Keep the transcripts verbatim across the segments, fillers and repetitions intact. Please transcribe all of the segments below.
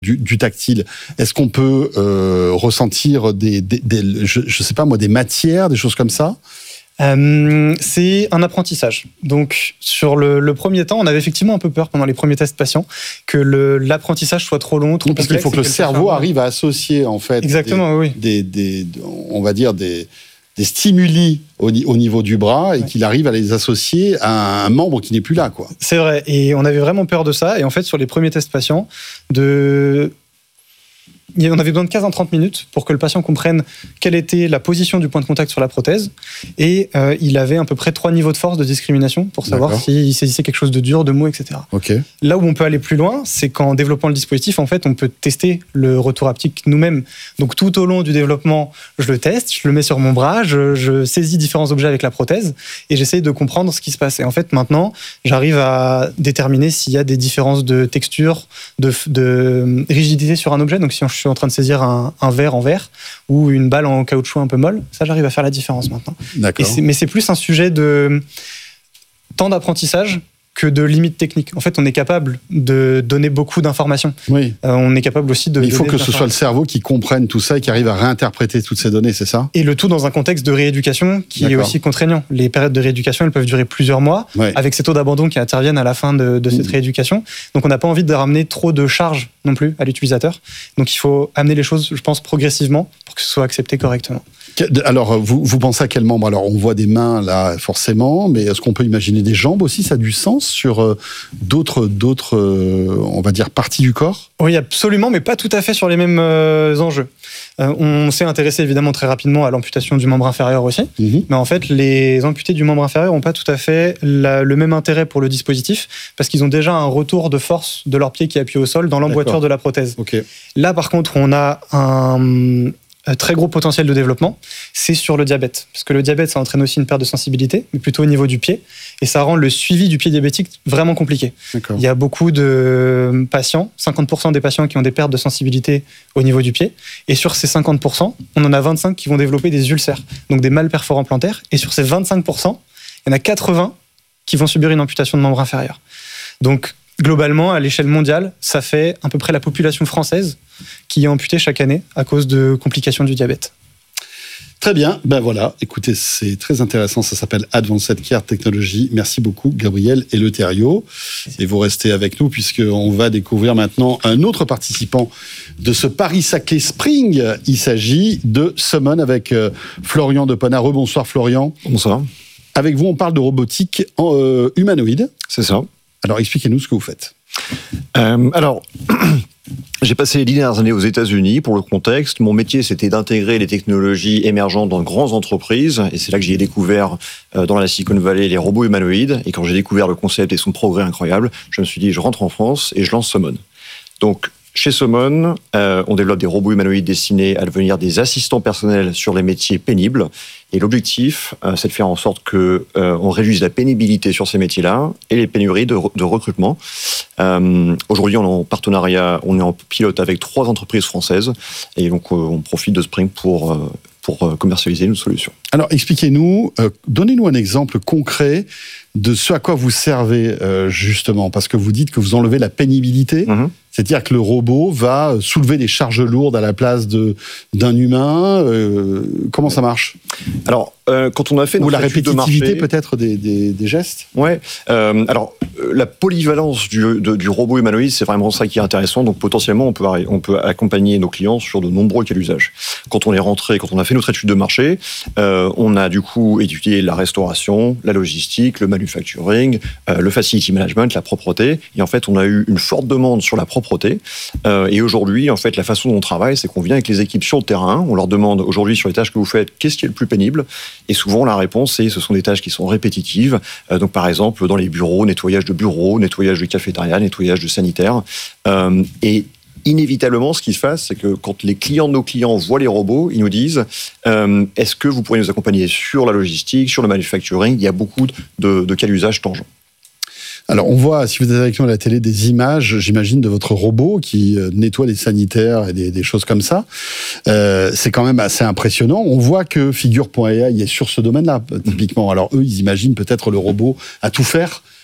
du, du tactile. Est-ce qu'on peut euh, ressentir des, des, des je, je sais pas moi, des matières, des choses comme ça? Euh, c'est un apprentissage. Donc, sur le, le premier temps, on avait effectivement un peu peur pendant les premiers tests patients que le, l'apprentissage soit trop long, trop oui, parce complexe. Parce qu'il faut que le cerveau arrive à associer, en fait, exactement, des, oui. des, des, on va dire, des, des stimuli au, au niveau du bras et ouais. qu'il arrive à les associer à un membre qui n'est plus là, quoi. C'est vrai. Et on avait vraiment peur de ça. Et en fait, sur les premiers tests patients, de... on avait besoin de quinze à trente minutes pour que le patient comprenne quelle était la position du point de contact sur la prothèse. Et euh, il avait à peu près trois niveaux de force de discrimination pour savoir D'accord. s'il saisissait quelque chose de dur, de mou, et cetera. Okay. Là où on peut aller plus loin, c'est qu'en développant le dispositif, en fait, on peut tester le retour haptique nous-mêmes. Donc tout au long du développement, je le teste, je le mets sur mon bras, je, je saisis différents objets avec la prothèse et j'essaye de comprendre ce qui se passe. Et en fait, maintenant, j'arrive à déterminer s'il y a des différences de texture, de, de rigidité sur un objet. Donc si je suis en train de saisir un, un verre en verre ou une balle en caoutchouc un peu molle, ça j'arrive à faire la différence maintenant. D'accord. Et c'est, mais c'est plus un sujet de temps d'apprentissage que de limites techniques. En fait, on est capable de donner beaucoup d'informations. Oui. Euh, on est capable aussi de... Mais il faut que ce soit le cerveau qui comprenne tout ça et qui arrive à réinterpréter toutes ces données, c'est ça ? Et le tout dans un contexte de rééducation qui D'accord. est aussi contraignant. Les périodes de rééducation, elles peuvent durer plusieurs mois, ouais. avec ces taux d'abandon qui interviennent à la fin de, de cette mmh. rééducation. Donc on n'a pas envie de ramener trop de charge non plus à l'utilisateur. Donc il faut amener les choses, je pense, progressivement pour que ce soit accepté correctement. Alors, vous, vous pensez à quel membre ? Alors, on voit des mains, là, forcément, mais est-ce qu'on peut imaginer des jambes aussi ? Ça a du sens sur euh, d'autres, d'autres euh, on va dire, parties du corps ? Oui, absolument, mais pas tout à fait sur les mêmes euh, enjeux. Euh, on s'est intéressé évidemment très rapidement à l'amputation du membre inférieur aussi, mmh. mais en fait, les amputés du membre inférieur n'ont pas tout à fait la, le même intérêt pour le dispositif, parce qu'ils ont déjà un retour de force de leur pied qui appuie au sol dans l'emboîture D'accord. de la prothèse. Okay. Là, par contre, on a un... très gros potentiel de développement, c'est sur le diabète. Parce que le diabète, ça entraîne aussi une perte de sensibilité, mais plutôt au niveau du pied. Et ça rend le suivi du pied diabétique vraiment compliqué. D'accord. Il y a beaucoup de patients, cinquante pour cent des patients qui ont des pertes de sensibilité au niveau du pied. Et sur ces cinquante pour cent, on en a vingt-cinq qui vont développer des ulcères, donc des malperforants plantaires. Et sur ces vingt-cinq pour cent, il y en a quatre-vingts qui vont subir une amputation de membre inférieur. Donc, globalement, à l'échelle mondiale, ça fait à peu près la population française qui est amputée chaque année à cause de complications du diabète. Très bien, ben voilà, écoutez, c'est très intéressant, ça s'appelle Advanced Care Technology. Merci beaucoup, Gabriel Eleuthériot. Et vous restez avec nous puisqu'on va découvrir maintenant un autre participant de ce Paris-Saclay Spring. Il s'agit de Summon avec euh, Florian de Ponareux. Bonsoir Florian. Bonsoir. Avec vous, on parle de robotique en, euh, humanoïde. C'est ça. Alors, expliquez-nous ce que vous faites. Euh, alors, j'ai passé les dix dernières années aux États-Unis. Pour le contexte, mon métier, c'était d'intégrer les technologies émergentes dans de grandes entreprises. Et c'est là que j'ai découvert, euh, dans la Silicon Valley, les robots humanoïdes. Et quand j'ai découvert le concept et son progrès incroyable, je me suis dit, je rentre en France et je lance Summon. Donc, chez Summon, euh, on développe des robots humanoïdes destinés à devenir des assistants personnels sur les métiers pénibles. Et l'objectif, euh, c'est de faire en sorte que euh, on réduise la pénibilité sur ces métiers-là et les pénuries de, de recrutement. Euh, aujourd'hui, on est en partenariat, on est en pilote avec trois entreprises françaises et donc euh, on profite de Spring pour euh, pour commercialiser une solution. Alors, expliquez-nous, euh, donnez-nous un exemple concret de ce à quoi vous servez euh, justement, parce que vous dites que vous enlevez la pénibilité. Mmh. C'est-à-dire que le robot va soulever des charges lourdes à la place de, d'un humain. Euh, comment ça marche ? Alors, euh, quand on a fait Ou notre la étude de répétitivité marché, peut-être des, des, des gestes ? Ouais. Euh, alors, la polyvalence du, de, du robot humanoïde, c'est vraiment ça qui est intéressant. Donc, potentiellement, on peut, on peut accompagner nos clients sur de nombreux cas d'usage. Quand on est rentré, quand on a fait notre étude de marché, euh, on a du coup étudié la restauration, la logistique, le manufacturing, euh, le facility management, la propreté. Et en fait, on a eu une forte demande sur la propreté. Euh, et aujourd'hui, en fait, la façon dont on travaille, c'est qu'on vient avec les équipes sur le terrain. On leur demande aujourd'hui sur les tâches que vous faites, qu'est-ce qui est le plus pénible ? Et souvent, la réponse, c'est ce sont des tâches qui sont répétitives. Euh, donc, par exemple, dans les bureaux, nettoyage de bureaux, nettoyage de cafétéria, nettoyage de sanitaire. Euh, et inévitablement, ce qui se passe, c'est que quand les clients de nos clients voient les robots, ils nous disent euh, est-ce que vous pourriez nous accompagner sur la logistique, sur le manufacturing ? Il y a beaucoup de, de cas d'usage tangents. Alors, on voit, si vous êtes avec nous à la télé, des images, j'imagine, de votre robot qui nettoie les sanitaires et des, des choses comme ça. Euh, c'est quand même assez impressionnant. On voit que Figure point A I est sur ce domaine-là, typiquement. Alors, eux, ils imaginent peut-être le robot à tout faire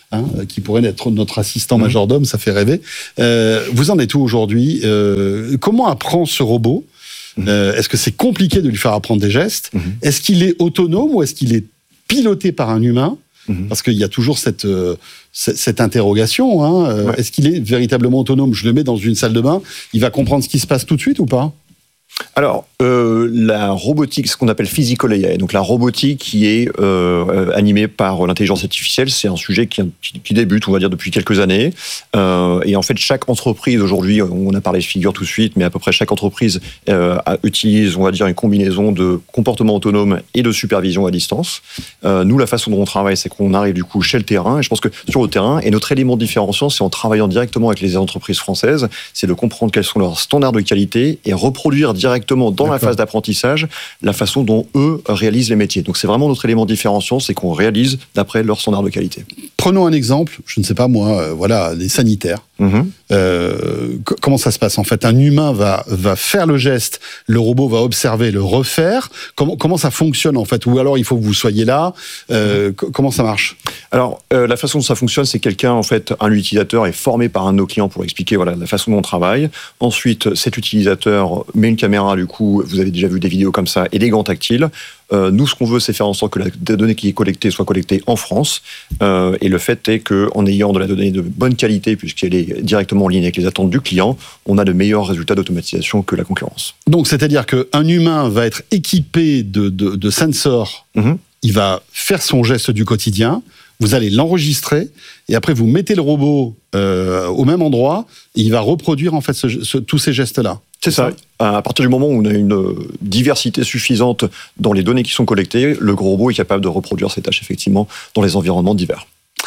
hein, qui pourrait être notre assistant mmh. majordome, ça fait rêver. Euh, vous en êtes où aujourd'hui? euh, Comment apprend ce robot? mmh. euh, Est-ce que c'est compliqué de lui faire apprendre des gestes? mmh. Est-ce qu'il est autonome ou est-ce qu'il est piloté par un humain? mmh. Parce qu'il y a toujours cette, euh, cette, cette interrogation. Hein. Euh, ouais. Est-ce qu'il est véritablement autonome? Je le mets dans une salle de bain, il va comprendre ce qui se passe tout de suite ou pas? Alors, euh, la robotique, ce qu'on appelle physical A I, donc la robotique qui est euh, animée par l'intelligence artificielle, c'est un sujet qui, qui, qui débute, on va dire, depuis quelques années. Euh, et en fait, chaque entreprise aujourd'hui, on a parlé de figure tout de suite, mais à peu près chaque entreprise euh, utilise, on va dire, une combinaison de comportement autonome et de supervision à distance. Euh, nous, la façon dont on travaille, c'est qu'on arrive du coup chez le terrain, et je pense que sur le terrain, et notre élément différenciant, c'est en travaillant directement avec les entreprises françaises, c'est de comprendre quels sont leurs standards de qualité et reproduire directement dans D'accord. la phase d'apprentissage la façon dont eux réalisent les métiers. Donc c'est vraiment notre élément différenciant, c'est qu'on réalise d'après leurs standards de qualité. Prenons un exemple, je ne sais pas moi, euh, voilà, les sanitaires. Mmh. Euh, c- comment ça se passe en fait? Un humain va, va faire le geste, le robot va observer, le refaire. Comment, comment ça fonctionne en fait? Ou alors il faut que vous soyez là. Euh, mmh. c- comment ça marche? Alors euh, la façon dont ça fonctionne, c'est quelqu'un en fait, un utilisateur est formé par un de nos clients pour expliquer voilà la façon dont on travaille. Ensuite, cet utilisateur met une caméra, du coup, vous avez déjà vu des vidéos comme ça, et des gants tactiles. Euh, nous, ce qu'on veut, c'est faire en sorte que la donnée qui est collectée soit collectée en France. Euh, et le fait est qu'en ayant de la donnée de bonne qualité, puisqu'elle est directement en ligne avec les attentes du client, on a de meilleurs résultats d'automatisation que la concurrence. Donc, c'est-à-dire qu'un humain va être équipé de, de, de sensors, mmh. il va faire son geste du quotidien, vous allez l'enregistrer, et après vous mettez le robot euh, au même endroit, et il va reproduire en fait ce, ce, tous ces gestes-là. C'est ça. À partir du moment où on a une diversité suffisante dans les données qui sont collectées, le robot est capable de reproduire ces tâches effectivement dans les environnements divers.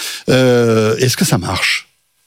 Euh, est-ce que ça marche ?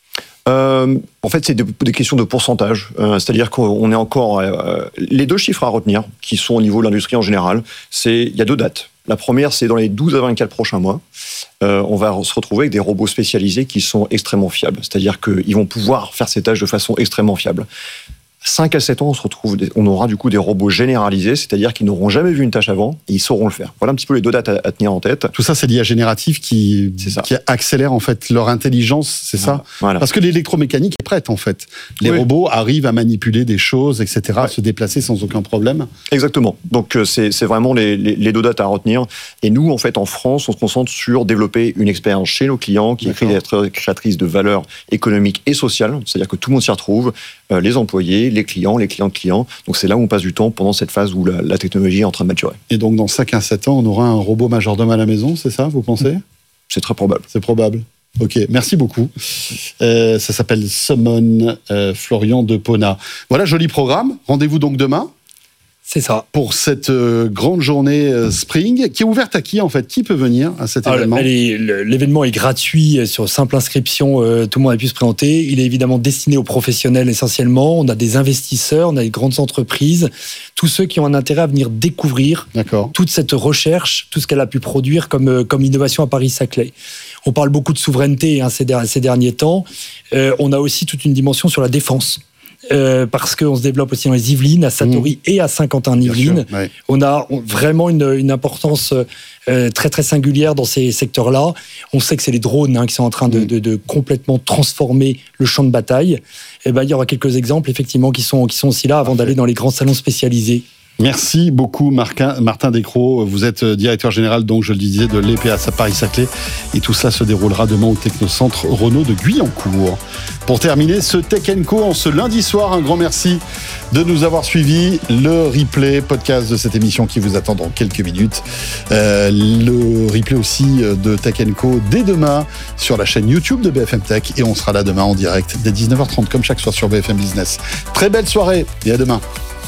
Euh, en fait, c'est des, des questions de pourcentage. Euh, c'est-à-dire qu'on est encore... Euh, les deux chiffres à retenir, qui sont au niveau de l'industrie en général, c'est il y a deux dates. La première, c'est dans les douze à vingt-quatre prochains mois. Euh, on va se retrouver avec des robots spécialisés qui sont extrêmement fiables. C'est-à-dire qu'ils vont pouvoir faire ces tâches de façon extrêmement fiable. cinq à sept ans, on, se retrouve, on aura du coup des robots généralisés, c'est-à-dire qu'ils n'auront jamais vu une tâche avant et ils sauront le faire. Voilà un petit peu les deux dates à, à tenir en tête. Tout ça, c'est l'I A générative qui, qui accélère en fait leur intelligence, c'est voilà. ça voilà. Parce que l'électromécanique est prête en fait. Les oui. robots arrivent à manipuler des choses, et cetera, ouais. à se déplacer sans aucun problème. Exactement. Donc c'est, c'est vraiment les, les, les deux dates à retenir. Et nous, en fait, en France, on se concentre sur développer une expérience chez nos clients qui D'accord. est créatrice de valeur économique et sociale. C'est-à-dire que tout le monde s'y retrouve, euh, les employés, les clients, les clients de clients. Donc c'est là où on passe du temps pendant cette phase où la, la technologie est en train de maturer. Et donc dans cinq à sept ans, on aura un robot majordome à la maison, c'est ça, vous pensez ? C'est très probable. C'est probable. Ok, merci beaucoup. Euh, ça s'appelle Summon, euh, Florian de Pona. Voilà, joli programme. Rendez-vous donc demain. C'est ça. Pour cette euh, grande journée euh, Spring, qui est ouverte à qui en fait ? Qui peut venir à cet Alors, événement ? est, L'événement est gratuit sur simple inscription, euh, tout le monde a pu se présenter. Il est évidemment destiné aux professionnels essentiellement. On a des investisseurs, on a des grandes entreprises, tous ceux qui ont un intérêt à venir découvrir D'accord. toute cette recherche, tout ce qu'elle a pu produire comme, comme innovation à Paris-Saclay. On parle beaucoup de souveraineté hein, ces, ces derniers temps. Euh, on a aussi toute une dimension sur la défense. Euh, parce qu'on se développe aussi dans les Yvelines, à Satory mmh. et à Saint-Quentin-en-Yvelines. Ouais. On a vraiment une, une importance euh, très très singulière dans ces secteurs-là. On sait que c'est les drones hein, qui sont en train de, mmh. de, de complètement transformer le champ de bataille. Et ben, il y aura quelques exemples effectivement qui sont, qui sont aussi là avant Parfait. D'aller dans les grands salons spécialisés. Merci beaucoup Martin, Martin Descrocs. Vous êtes directeur général, donc je le disais, de l'E P A Paris-Saclay. Et tout cela se déroulera demain au Technocentre Renault de Guyancourt. Pour terminer ce Tech and Co en ce lundi soir, un grand merci de nous avoir suivis. Le replay podcast de cette émission qui vous attend dans quelques minutes. Euh, le replay aussi de Tech and Co dès demain sur la chaîne YouTube de B F M Tech. Et on sera là demain en direct dès dix-neuf heures trente comme chaque soir sur B F M Business. Très belle soirée et à demain.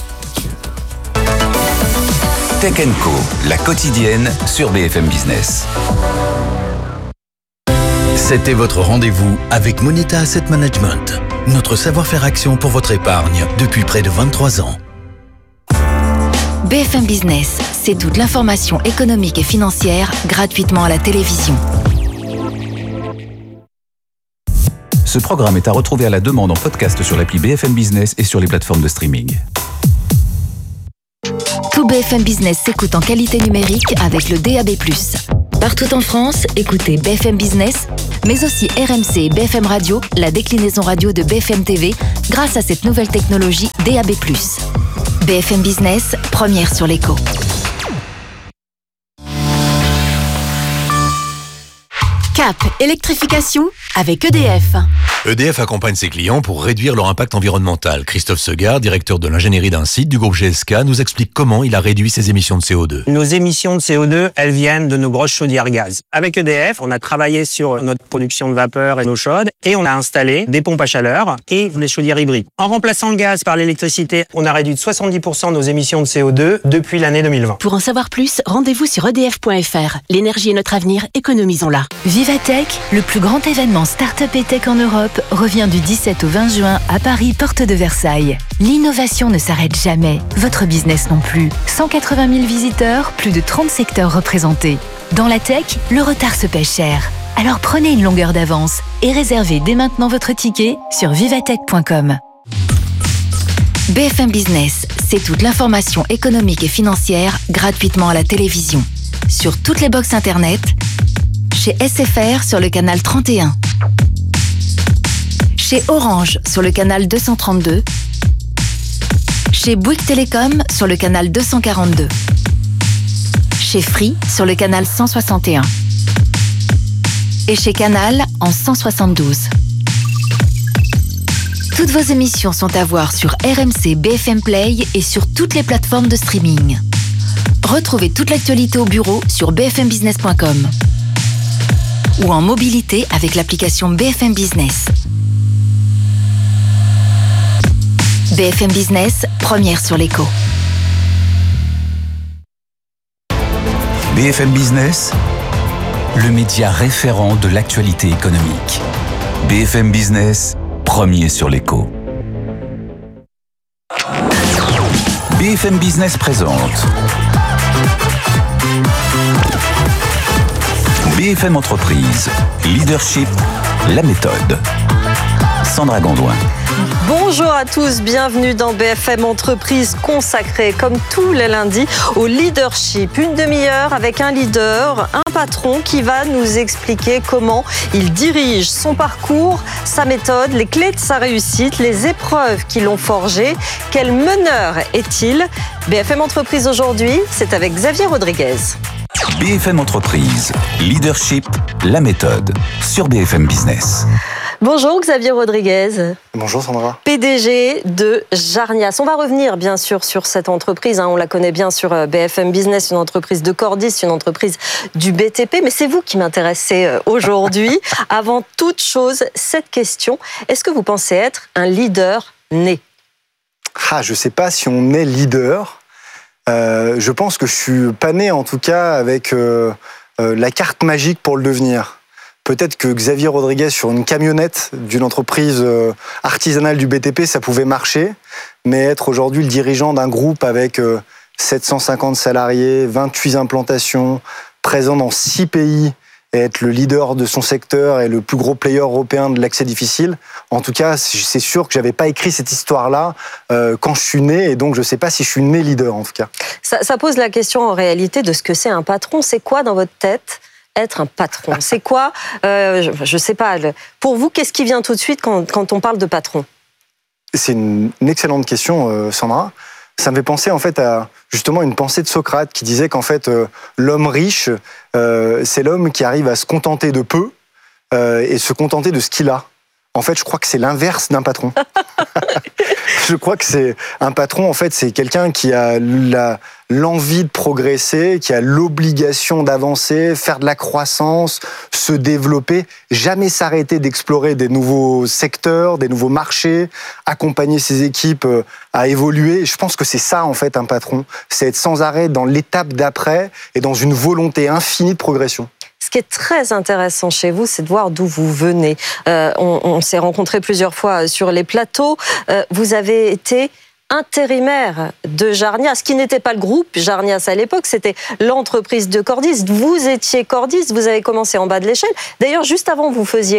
Tech and Co, la quotidienne sur B F M Business. C'était votre rendez-vous avec Moneta Asset Management, notre savoir-faire action pour votre épargne depuis près de vingt-trois ans. B F M Business, c'est toute l'information économique et financière gratuitement à la télévision. Ce programme est à retrouver à la demande en podcast sur l'appli B F M Business et sur les plateformes de streaming. Tout B F M Business s'écoute en qualité numérique avec le D A B plus. Partout en France, écoutez B F M Business, mais aussi R M C et B F M Radio, la déclinaison radio de B F M T V, grâce à cette nouvelle technologie D A B plus. B F M Business, première sur l'écho. Cap, électrification avec E D F. E D F accompagne ses clients pour réduire leur impact environnemental. Christophe Segard, directeur de l'ingénierie d'un site du groupe G S K, nous explique comment il a réduit ses émissions de C O deux. Nos émissions de C O deux, elles viennent de nos grosses chaudières gaz. Avec E D F, on a travaillé sur notre production de vapeur et nos chaudes et on a installé des pompes à chaleur et des chaudières hybrides. En remplaçant le gaz par l'électricité, on a réduit de soixante-dix pour cent nos émissions de C O deux depuis l'année deux mille vingt. Pour en savoir plus, rendez-vous sur e d f point f r. L'énergie est notre avenir, économisons-la. Vivatech, le plus grand événement start-up et tech en Europe, revient du dix-sept au vingt juin à Paris, porte de Versailles. L'innovation ne s'arrête jamais, votre business non plus. cent quatre-vingt mille visiteurs, plus de trente secteurs représentés. Dans la tech, le retard se paie cher. Alors prenez une longueur d'avance et réservez dès maintenant votre ticket sur vivatech point com. B F M Business, c'est toute l'information économique et financière gratuitement à la télévision. Sur toutes les box internet, chez S F R sur le canal trente et un, chez Orange sur le canal deux cent trente-deux, chez Bouygues Télécom sur le canal deux cent quarante-deux, chez Free sur le canal cent soixante et un et chez Canal en cent soixante-douze. Toutes vos émissions sont à voir sur R M C B F M Play et sur toutes les plateformes de streaming. Retrouvez toute l'actualité au bureau sur b f m business point com ou en mobilité avec l'application B F M Business. B F M Business, première sur l'écho. B F M Business, le média référent de l'actualité économique. B F M Business, premier sur l'écho. B F M Business présente B F M Entreprise, Leadership, la méthode. Sandra Gondouin. Bonjour à tous, bienvenue dans B F M Entreprise consacrée comme tous les lundis au leadership. Une demi-heure avec un leader, un patron qui va nous expliquer comment il dirige son parcours, sa méthode, les clés de sa réussite, les épreuves qui l'ont forgé. Quel meneur est-il ? B F M Entreprise aujourd'hui, c'est avec Xavier Rodriguez. B F M Entreprise, Leadership, la méthode, sur B F M Business. Bonjour Xavier Rodriguez. Bonjour Sandra. P D G de Jarnias. On va revenir bien sûr sur cette entreprise, hein. On la connaît bien sur B F M Business, une entreprise de Cordis, une entreprise du B T P, mais c'est vous qui m'intéressez aujourd'hui. Avant toute chose, cette question, est-ce que vous pensez être un leader né ? Ah, je ne sais pas si on est leader. Euh, je pense que je suis pas né en tout cas avec euh, euh, la carte magique pour le devenir. Peut-être que Xavier Rodriguez sur une camionnette d'une entreprise euh, artisanale du B T P, ça pouvait marcher, mais être aujourd'hui le dirigeant d'un groupe avec euh, sept cent cinquante salariés, vingt-huit implantations, présent dans six pays, et être le leader de son secteur et le plus gros player européen de l'accès difficile, en tout cas, c'est sûr que j'avais pas écrit cette histoire-là euh, quand je suis né, et donc je sais pas si je suis né leader en tout cas. Ça, ça pose la question en réalité de ce que c'est un patron. C'est quoi dans votre tête être un patron? C'est quoi, euh, je, je sais pas, pour vous, qu'est-ce qui vient tout de suite quand, quand on parle de patron? C'est une, une excellente question, euh, Sandra. Ça me fait penser en fait à justement une pensée de Socrate qui disait qu'en fait euh, l'homme riche, euh, c'est l'homme qui arrive à se contenter de peu euh, et se contenter de ce qu'il a. En fait, je crois que c'est l'inverse d'un patron. Je crois que c'est un patron, en fait, c'est quelqu'un qui a la, l'envie de progresser, qui a l'obligation d'avancer, faire de la croissance, se développer, jamais s'arrêter d'explorer des nouveaux secteurs, des nouveaux marchés, accompagner ses équipes à évoluer. Je pense que c'est ça, en fait, un patron. C'est être sans arrêt dans l'étape d'après et dans une volonté infinie de progression. Ce qui est très intéressant chez vous, c'est de voir d'où vous venez. Euh, on, on s'est rencontrés plusieurs fois sur les plateaux. Euh, vous avez été intérimaire de Jarnias, qui n'était pas le groupe Jarnias à l'époque, c'était l'entreprise de Cordis. Vous étiez Cordis, vous avez commencé en bas de l'échelle. D'ailleurs, juste avant, vous faisiez quoi ?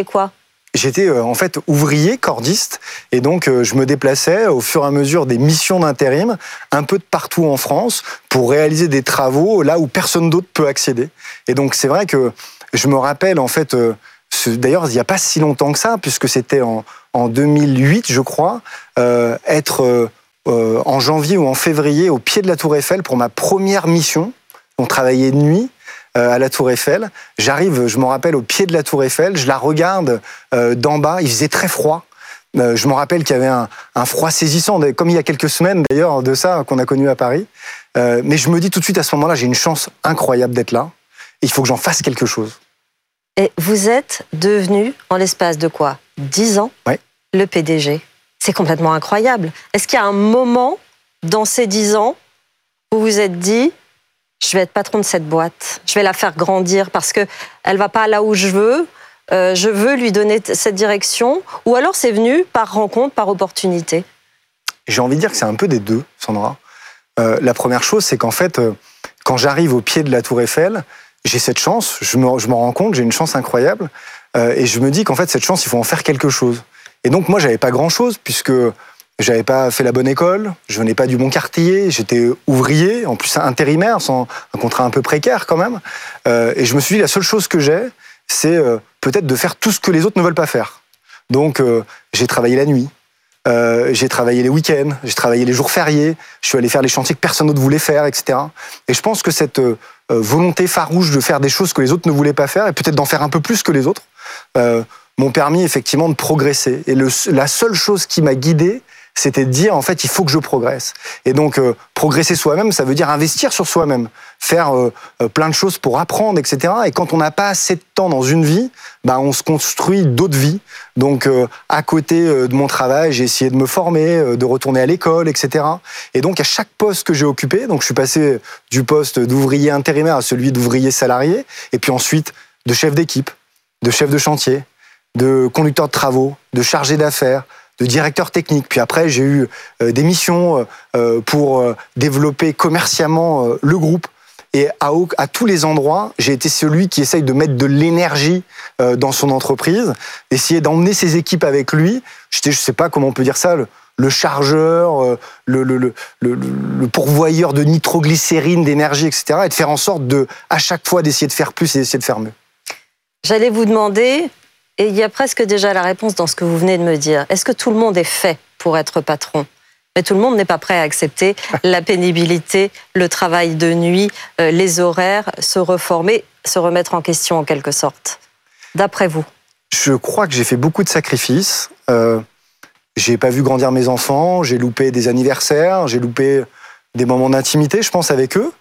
j'étais euh, en fait ouvrier, cordiste, et donc euh, je me déplaçais au fur et à mesure des missions d'intérim, un peu de partout en France, pour réaliser des travaux là où personne d'autre peut accéder. Et donc c'est vrai que je me rappelle en fait, euh, ce, d'ailleurs il n'y a pas si longtemps que ça, puisque c'était en, en deux mille huit je crois, euh, être euh, euh, en janvier ou en février au pied de la Tour Eiffel pour ma première mission. On travaillait de nuit à la Tour Eiffel. J'arrive, je me rappelle, au pied de la Tour Eiffel, je la regarde euh, d'en bas, il faisait très froid. Euh, je me rappelle qu'il y avait un, un froid saisissant, comme il y a quelques semaines d'ailleurs de ça qu'on a connu à Paris. Euh, mais je me dis tout de suite à ce moment-là, j'ai une chance incroyable d'être là. Il faut que j'en fasse quelque chose. Et vous êtes devenu, en l'espace de quoi, dix ans, ouais. le P D G. C'est complètement incroyable. Est-ce qu'il y a un moment dans ces dix ans où vous vous êtes dit, je vais être patron de cette boîte, je vais la faire grandir parce qu'elle ne va pas là où je veux, euh, je veux lui donner t- cette direction, ou alors c'est venu par rencontre, par opportunité? J'ai envie de dire que c'est un peu des deux, Sandra. Euh, la première chose, c'est qu'en fait, euh, quand j'arrive au pied de la Tour Eiffel, j'ai cette chance, je me, je m'en rends compte, j'ai une chance incroyable, euh, et je me dis qu'en fait, cette chance, il faut en faire quelque chose. Et donc moi, j'avais pas grand-chose, puisque j'avais pas fait la bonne école, je venais pas du bon quartier, j'étais ouvrier, en plus intérimaire, sans un contrat un peu précaire quand même. Euh, et je me suis dit, la seule chose que j'ai, c'est euh, peut-être de faire tout ce que les autres ne veulent pas faire. Donc euh, j'ai travaillé la nuit, euh, j'ai travaillé les week-ends, j'ai travaillé les jours fériés, je suis allé faire les chantiers que personne d'autre voulait faire, et cetera. Et je pense que cette euh, volonté farouche de faire des choses que les autres ne voulaient pas faire, et peut-être d'en faire un peu plus que les autres, euh, m'ont permis effectivement de progresser. Et le, la seule chose qui m'a guidé, c'était de dire, en fait, il faut que je progresse. Et donc, euh, progresser soi-même, ça veut dire investir sur soi-même, faire euh, euh, plein de choses pour apprendre, et cetera. Et quand on n'a pas assez de temps dans une vie, bah, on se construit d'autres vies. Donc, euh, à côté euh, de mon travail, j'ai essayé de me former, euh, de retourner à l'école, et cetera. Et donc, à chaque poste que j'ai occupé, donc je suis passé du poste d'ouvrier intérimaire à celui d'ouvrier salarié, et puis ensuite de chef d'équipe, de chef de chantier, de conducteur de travaux, de chargé d'affaires, de directeur technique. Puis après, j'ai eu euh, des missions euh, pour euh, développer commercialement euh, le groupe. Et à, à tous les endroits, j'ai été celui qui essaye de mettre de l'énergie euh, dans son entreprise, essayer d'emmener ses équipes avec lui. J'étais, je sais pas comment on peut dire ça, le, le chargeur, euh, le, le, le, le, le pourvoyeur de nitroglycérine, d'énergie, et cetera. Et de faire en sorte de, à chaque fois, d'essayer de faire plus et d'essayer de faire mieux. J'allais vous demander, et il y a presque déjà la réponse dans ce que vous venez de me dire. Est-ce que tout le monde est fait pour être patron ? Mais tout le monde n'est pas prêt à accepter la pénibilité, le travail de nuit, euh, les horaires, se reformer, se remettre en question en quelque sorte. D'après vous ? Je crois que j'ai fait beaucoup de sacrifices. Euh, j'ai pas vu grandir mes enfants, j'ai loupé des anniversaires, j'ai loupé des moments d'intimité, je pense, avec eux.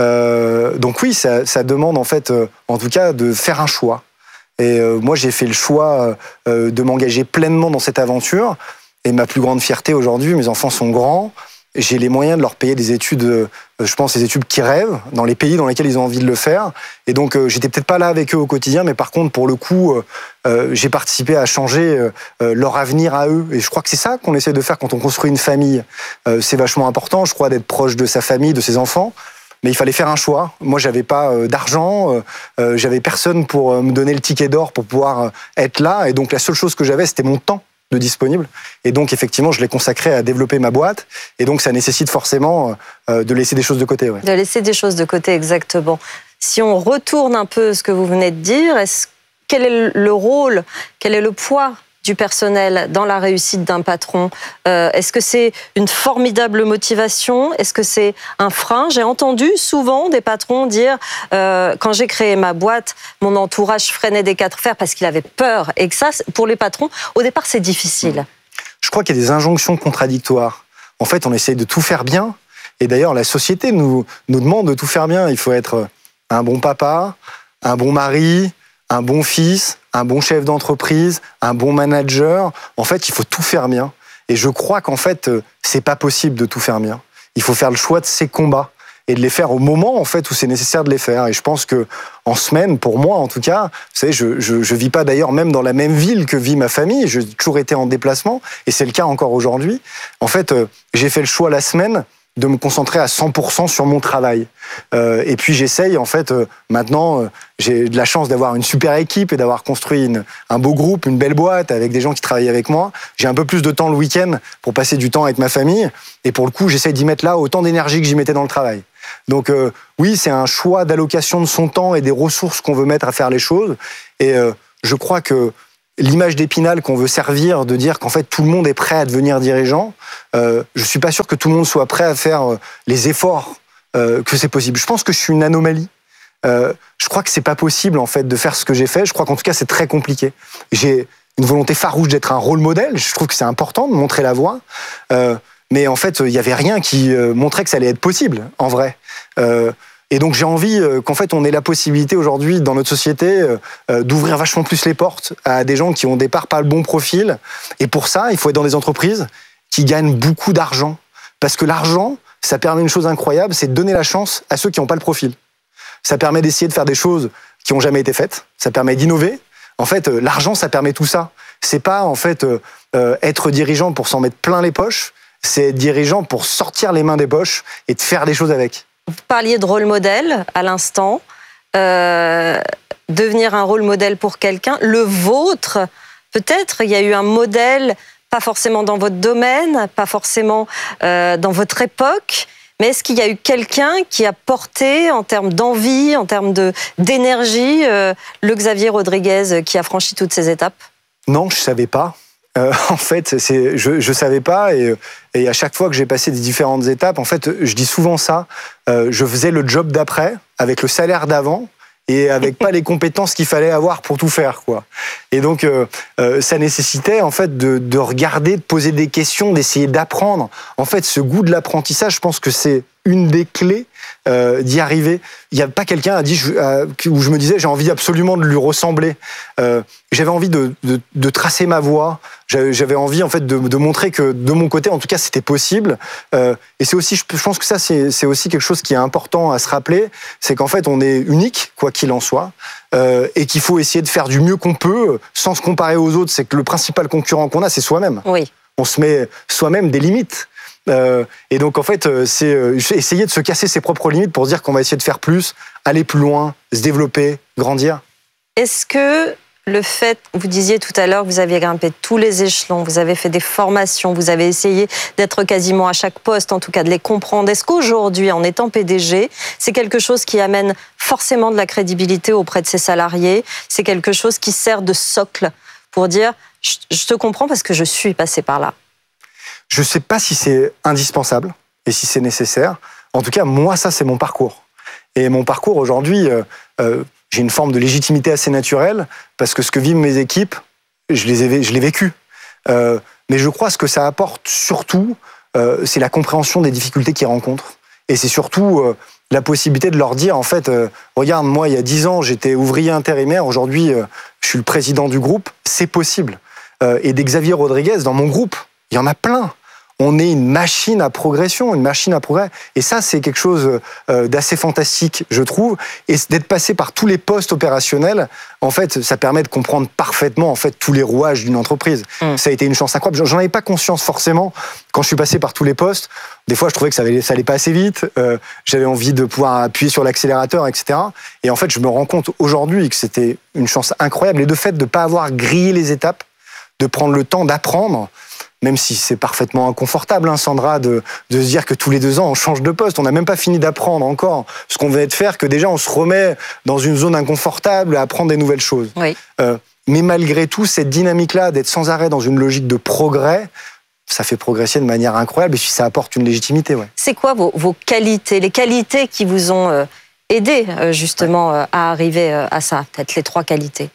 Euh, donc oui, ça, ça demande en fait, euh, en tout cas, de faire un choix. Et euh, moi, j'ai fait le choix euh, de m'engager pleinement dans cette aventure. Et ma plus grande fierté aujourd'hui, mes enfants sont grands. J'ai les moyens de leur payer des études, euh, je pense, des études qui rêvent, dans les pays dans lesquels ils ont envie de le faire. Et donc, euh, j'étais peut-être pas là avec eux au quotidien, mais par contre, pour le coup, euh, euh, j'ai participé à changer euh, leur avenir à eux. Et je crois que c'est ça qu'on essaie de faire quand on construit une famille. Euh, c'est vachement important, je crois, d'être proche de sa famille, de ses enfants. Mais il fallait faire un choix. Moi, j'avais pas euh, d'argent, euh, euh, j'avais personne pour euh, me donner le ticket d'or pour pouvoir euh, être là. Et donc, la seule chose que j'avais, c'était mon temps de disponible. Et donc, effectivement, je l'ai consacré à développer ma boîte. Et donc, ça nécessite forcément euh, de laisser des choses de côté. Ouais. De laisser des choses de côté, exactement. Si on retourne un peu ce que vous venez de dire, est-ce, quel est le rôle, quel est le poids du personnel dans la réussite d'un patron ? euh, Est-ce que c'est une formidable motivation ? Est-ce que c'est un frein ? J'ai entendu souvent des patrons dire euh, quand j'ai créé ma boîte, mon entourage freinait des quatre fers parce qu'il avait peur. Et que ça, pour les patrons, au départ, c'est difficile. Je crois qu'il y a des injonctions contradictoires. En fait, on essaye de tout faire bien. Et d'ailleurs, la société nous, nous demande de tout faire bien. Il faut être un bon papa, un bon mari, un bon fils, un bon chef d'entreprise, un bon manager. En fait, il faut tout faire bien. Et je crois qu'en fait, c'est pas possible de tout faire bien. Il faut faire le choix de ses combats et de les faire au moment en fait où c'est nécessaire de les faire. Et je pense que en semaine, pour moi en tout cas, vous savez, je je, je vis pas d'ailleurs même dans la même ville que vit ma famille. J'ai toujours été en déplacement et c'est le cas encore aujourd'hui. En fait, euh, j'ai fait le choix la semaine de me concentrer à cent pour cent sur mon travail. Euh, et puis j'essaye, en fait, euh, maintenant, euh, j'ai de la chance d'avoir une super équipe et d'avoir construit une, un beau groupe, une belle boîte avec des gens qui travaillent avec moi. J'ai un peu plus de temps le week-end pour passer du temps avec ma famille. Et pour le coup, j'essaye d'y mettre là autant d'énergie que j'y mettais dans le travail. Donc euh, oui, c'est un choix d'allocation de son temps et des ressources qu'on veut mettre à faire les choses. Et euh, je crois que l'image d'Épinal qu'on veut servir, de dire qu'en fait tout le monde est prêt à devenir dirigeant, euh, je suis pas sûr que tout le monde soit prêt à faire euh, les efforts euh, que c'est possible. Je pense que je suis une anomalie. Euh, je crois que c'est pas possible en fait de faire ce que j'ai fait. Je crois qu'en tout cas c'est très compliqué. J'ai une volonté farouche d'être un rôle modèle. Je trouve que c'est important de montrer la voie. Euh, mais en fait il y avait rien qui euh, montrait que ça allait être possible en vrai. Euh, Et donc j'ai envie euh, qu'en fait on ait la possibilité aujourd'hui dans notre société euh, euh, d'ouvrir vachement plus les portes à des gens qui ont au départ pas le bon profil. Et pour ça, il faut être dans des entreprises qui gagnent beaucoup d'argent. Parce que l'argent, ça permet une chose incroyable, c'est de donner la chance à ceux qui n'ont pas le profil. Ça permet d'essayer de faire des choses qui n'ont jamais été faites. Ça permet d'innover. En fait, euh, l'argent, ça permet tout ça. C'est pas en fait euh, euh, être dirigeant pour s'en mettre plein les poches. C'est être dirigeant pour sortir les mains des poches et de faire des choses avec. Vous parliez de rôle modèle à l'instant. Euh, devenir un rôle modèle pour quelqu'un. Le vôtre, peut-être, il y a eu un modèle, pas forcément dans votre domaine, pas forcément euh, dans votre époque, mais est-ce qu'il y a eu quelqu'un qui a porté, en termes d'envie, en termes de, d'énergie, euh, le Xavier Rodriguez qui a franchi toutes ces étapes ? Non, je ne savais pas. Euh, en fait, c'est, je je savais pas et, et à chaque fois que j'ai passé des différentes étapes, en fait, je dis souvent ça. Euh, je faisais le job d'après avec le salaire d'avant et avec pas les compétences qu'il fallait avoir pour tout faire, quoi. Et donc, euh, euh, ça nécessitait en fait de, de regarder, de poser des questions, d'essayer d'apprendre. En fait, ce goût de l'apprentissage, je pense que c'est une des clés euh, d'y arriver. Il n'y a pas quelqu'un a dit je, euh, où je me disais j'ai envie absolument de lui ressembler. Euh, j'avais envie de, de, de tracer ma voie. J'avais, j'avais envie en fait de, de montrer que de mon côté, en tout cas, c'était possible. Euh, et c'est aussi, je pense que ça, c'est, c'est aussi quelque chose qui est important à se rappeler, c'est qu'en fait, on est unique, quoi qu'il en soit, euh, et qu'il faut essayer de faire du mieux qu'on peut, sans se comparer aux autres. C'est que le principal concurrent qu'on a, c'est soi-même. Oui. On se met soi-même des limites. Euh, et donc en fait, c'est euh, essayer de se casser ses propres limites pour se dire qu'on va essayer de faire plus, aller plus loin, se développer, grandir. Est-ce que le fait, vous disiez tout à l'heure que vous aviez grimpé tous les échelons, vous avez fait des formations, vous avez essayé d'être quasiment à chaque poste, en tout cas de les comprendre. Est-ce qu'aujourd'hui, en étant P D G, c'est quelque chose qui amène forcément de la crédibilité auprès de ses salariés ? C'est quelque chose qui sert de socle pour dire « je te comprends parce que je suis passé par là ». Je ne sais pas si c'est indispensable et si c'est nécessaire. En tout cas, moi, ça, c'est mon parcours. Et mon parcours, aujourd'hui, euh, euh, j'ai une forme de légitimité assez naturelle parce que ce que vivent mes équipes, je, les ai, je l'ai vécu. Euh, mais je crois que ce que ça apporte surtout, euh, c'est la compréhension des difficultés qu'ils rencontrent. Et c'est surtout euh, la possibilité de leur dire, en fait, euh, regarde, moi, il y a dix ans, j'étais ouvrier intérimaire. Aujourd'hui, euh, je suis le président du groupe. C'est possible. Euh, et des Xavier Rodriguez, dans mon groupe, il y en a plein. On est une machine à progression, une machine à progrès. Et ça, c'est quelque chose d'assez fantastique, je trouve. Et d'être passé par tous les postes opérationnels, en fait, ça permet de comprendre parfaitement en fait tous les rouages d'une entreprise. Mmh. Ça a été une chance incroyable. J'en avais pas conscience forcément quand je suis passé par tous les postes. Des fois, je trouvais que ça allait, ça allait pas assez vite. Euh, j'avais envie de pouvoir appuyer sur l'accélérateur, et cetera. Et en fait, je me rends compte aujourd'hui que c'était une chance incroyable. Et de fait de pas avoir grillé les étapes, de prendre le temps d'apprendre. Même si c'est parfaitement inconfortable, hein, Sandra, de, de se dire que tous les deux ans, on change de poste. On n'a même pas fini d'apprendre encore ce qu'on venait de faire, que déjà, on se remet dans une zone inconfortable à apprendre des nouvelles choses. Oui. Euh, mais malgré tout, cette dynamique-là, d'être sans arrêt dans une logique de progrès, ça fait progresser de manière incroyable et puis ça apporte une légitimité. Ouais. C'est quoi vos, vos qualités, les qualités qui vous ont euh, aidé, euh, justement, euh, à arriver euh, à ça? Peut-être les trois qualités.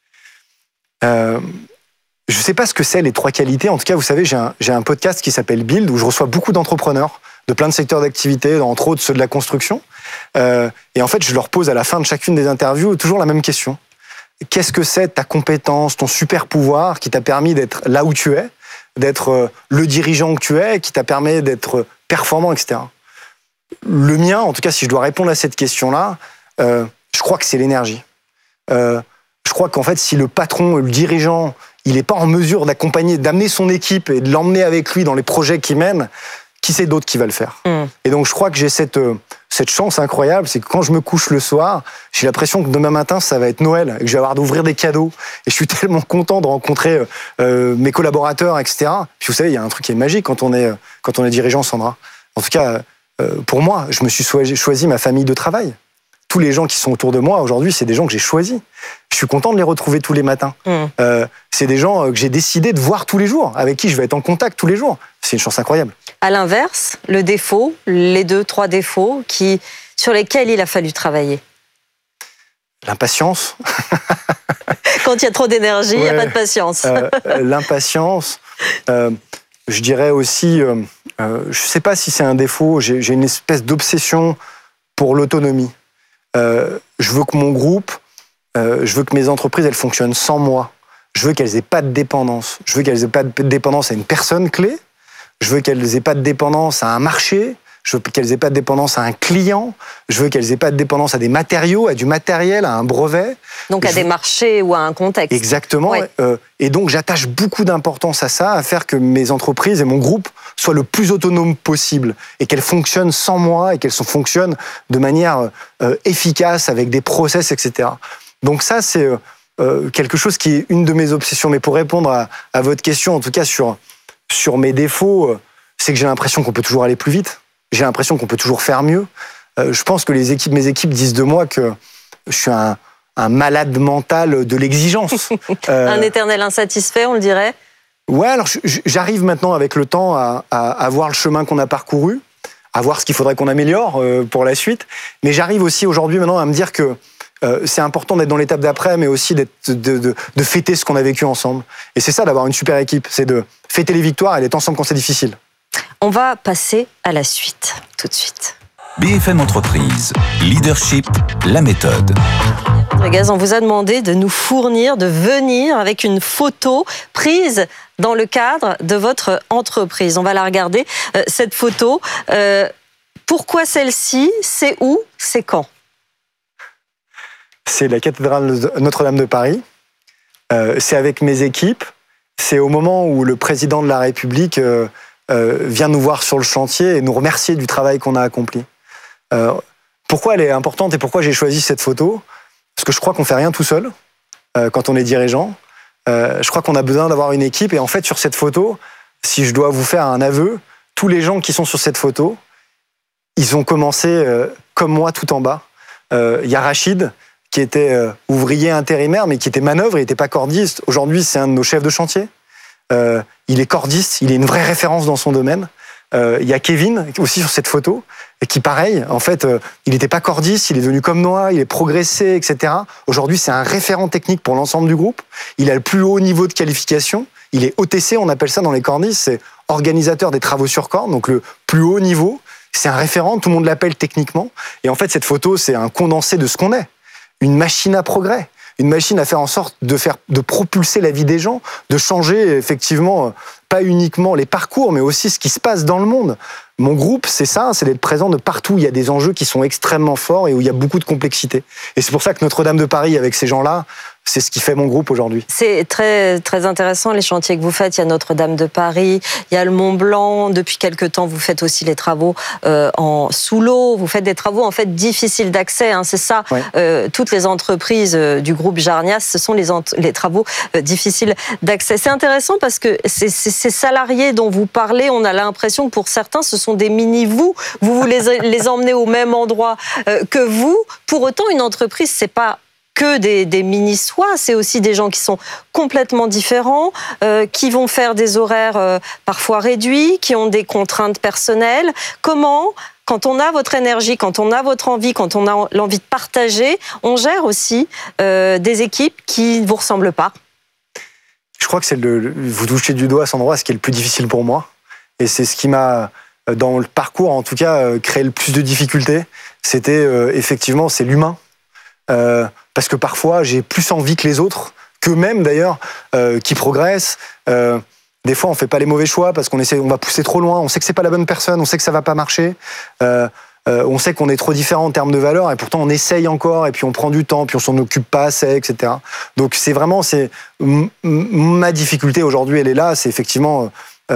Euh... Je ne sais pas ce que c'est les trois qualités. En tout cas, vous savez, j'ai un, j'ai un podcast qui s'appelle Build où je reçois beaucoup d'entrepreneurs de plein de secteurs d'activité, entre autres ceux de la construction. Euh, et en fait, je leur pose à la fin de chacune des interviews toujours la même question. Qu'est-ce que c'est ta compétence, ton super pouvoir qui t'a permis d'être là où tu es, d'être le dirigeant que tu es, qui t'a permis d'être performant, et cetera. Le mien, en tout cas, si je dois répondre à cette question-là, euh, je crois que c'est l'énergie. Euh, je crois qu'en fait, si le patron, le dirigeant, il n'est pas en mesure d'accompagner, d'amener son équipe et de l'emmener avec lui dans les projets qu'il mène, qui c'est d'autre qui va le faire. Mmh. Et donc je crois que j'ai cette, euh, cette chance incroyable, c'est que quand je me couche le soir, j'ai l'impression que demain matin, ça va être Noël, et que je vais avoir d'ouvrir des cadeaux. Et je suis tellement content de rencontrer euh, euh, mes collaborateurs, et cetera. Puis vous savez, il y a un truc qui est magique quand on est, quand on est dirigeant, Sandra. En tout cas, euh, pour moi, je me suis choisi ma famille de travail. Tous les gens qui sont autour de moi aujourd'hui, c'est des gens que j'ai choisis. Je suis content de les retrouver tous les matins. Mmh. Euh, c'est des gens que j'ai décidé de voir tous les jours, avec qui je vais être en contact tous les jours. C'est une chance incroyable. À l'inverse, le défaut, les deux, trois défauts qui, sur lesquels il a fallu travailler. L'impatience. Quand il y a trop d'énergie, il ouais. n'y a pas de patience. euh, l'impatience. Euh, je dirais aussi, euh, euh, je ne sais pas si c'est un défaut, j'ai, j'ai une espèce d'obsession pour l'autonomie. Euh, je veux que mon groupe, euh, je veux que mes entreprises, elles fonctionnent sans moi. Je veux qu'elles n'aient pas de dépendance. Je veux qu'elles n'aient pas de dépendance à une personne clé. Je veux qu'elles n'aient pas de dépendance à un marché. Je veux qu'elles n'aient pas de dépendance à un client. Je veux qu'elles n'aient pas de dépendance à des matériaux, à du matériel, à un brevet. Donc à je des veux... marchés ou à un contexte. Exactement. Ouais. Euh, et donc j'attache beaucoup d'importance à ça, à faire que mes entreprises et mon groupe soient le plus autonomes possible et qu'elles fonctionnent sans moi et qu'elles fonctionnent de manière euh, efficace avec des process, et cetera. Donc ça, c'est euh, quelque chose qui est une de mes obsessions. Mais pour répondre à, à votre question, en tout cas sur, sur mes défauts, euh, c'est que j'ai l'impression qu'on peut toujours aller plus vite. J'ai l'impression qu'on peut toujours faire mieux. Euh, je pense que les équipes, mes équipes disent de moi que je suis un, un malade mental de l'exigence. euh, un éternel insatisfait, on le dirait. Ouais, alors j'arrive maintenant avec le temps à, à, à voir le chemin qu'on a parcouru, à voir ce qu'il faudrait qu'on améliore euh, pour la suite. Mais j'arrive aussi aujourd'hui maintenant à me dire que euh, c'est important d'être dans l'étape d'après, mais aussi d'être, de, de, de fêter ce qu'on a vécu ensemble. Et c'est ça d'avoir une super équipe, c'est de fêter les victoires et d'être ensemble quand c'est difficile. On va passer à la suite, tout de suite. B F M Entreprise, Leadership, la méthode. Gaz, on vous a demandé de nous fournir, de venir avec une photo prise dans le cadre de votre entreprise. On va la regarder, euh, cette photo. Euh, pourquoi celle-ci? C'est où? C'est quand? C'est la cathédrale Notre-Dame de Paris. Euh, c'est avec mes équipes. C'est au moment où le président de la République euh, euh, vient nous voir sur le chantier et nous remercier du travail qu'on a accompli. Euh, pourquoi elle est importante et pourquoi j'ai choisi cette photo? Parce que je crois qu'on fait rien tout seul euh, quand on est dirigeant. Euh, je crois qu'on a besoin d'avoir une équipe. Et en fait, sur cette photo, si je dois vous faire un aveu, tous les gens qui sont sur cette photo, ils ont commencé euh, comme moi tout en bas. Il euh, y a Rachid, qui était euh, ouvrier intérimaire, mais qui était manœuvre, il n'était pas cordiste. Aujourd'hui, c'est un de nos chefs de chantier. Euh, il est cordiste, il est une vraie référence dans son domaine. Il euh, y a Kevin aussi sur cette photo, qui pareil, en fait, euh, il n'était pas cordiste, il est devenu comme moi, il est progressé, et cetera. Aujourd'hui, c'est un référent technique pour l'ensemble du groupe. Il a le plus haut niveau de qualification. Il est O T C, on appelle ça dans les cordistes, c'est organisateur des travaux sur corde, donc le plus haut niveau. C'est un référent, tout le monde l'appelle techniquement. Et en fait, cette photo, c'est un condensé de ce qu'on est. Une machine à progrès. Une machine à faire en sorte de faire, de propulser la vie des gens, de changer effectivement pas uniquement les parcours, mais aussi ce qui se passe dans le monde. Mon groupe, c'est ça, c'est d'être présent de partout où il y a des enjeux qui sont extrêmement forts et où il y a beaucoup de complexité. Et c'est pour ça que Notre-Dame de Paris, avec ces gens-là, c'est ce qui fait mon groupe aujourd'hui. C'est très, très intéressant, les chantiers que vous faites. Il y a Notre-Dame de Paris, il y a le Mont Blanc. Depuis quelques temps, vous faites aussi les travaux euh, en sous l'eau. Vous faites des travaux en fait difficiles d'accès. Hein, c'est ça. Ouais. Euh, toutes les entreprises euh, du groupe Jarnias, ce sont les, ent- les travaux euh, difficiles d'accès. C'est intéressant parce que c'est, c'est, ces salariés dont vous parlez, on a l'impression que pour certains, ce sont des mini-vous. Vous vous les, les emmenez au même endroit euh, que vous. Pour autant, une entreprise, c'est pas que des, des mini-soi, c'est aussi des gens qui sont complètement différents, euh, qui vont faire des horaires euh, parfois réduits, qui ont des contraintes personnelles. Comment, quand on a votre énergie, quand on a votre envie, quand on a l'envie de partager, on gère aussi euh, des équipes qui ne vous ressemblent pas? Je crois que c'est le, vous touchez du doigt à cet endroit, ce qui est le plus difficile pour moi. Et c'est ce qui m'a, dans le parcours en tout cas, créé le plus de difficultés. C'était euh, effectivement, c'est l'humain. Euh, parce que parfois j'ai plus envie que les autres, qu'eux-mêmes d'ailleurs, euh, qui progressent. Euh, des fois on fait pas les mauvais choix parce qu'on essaie, on va pousser trop loin, on sait que c'est pas la bonne personne, on sait que ça va pas marcher, euh, euh, on sait qu'on est trop différent en termes de valeurs et pourtant on essaye encore et puis on prend du temps, puis on s'en occupe pas assez, et cetera. Donc c'est vraiment, c'est m- m- ma difficulté aujourd'hui, elle est là, c'est effectivement euh,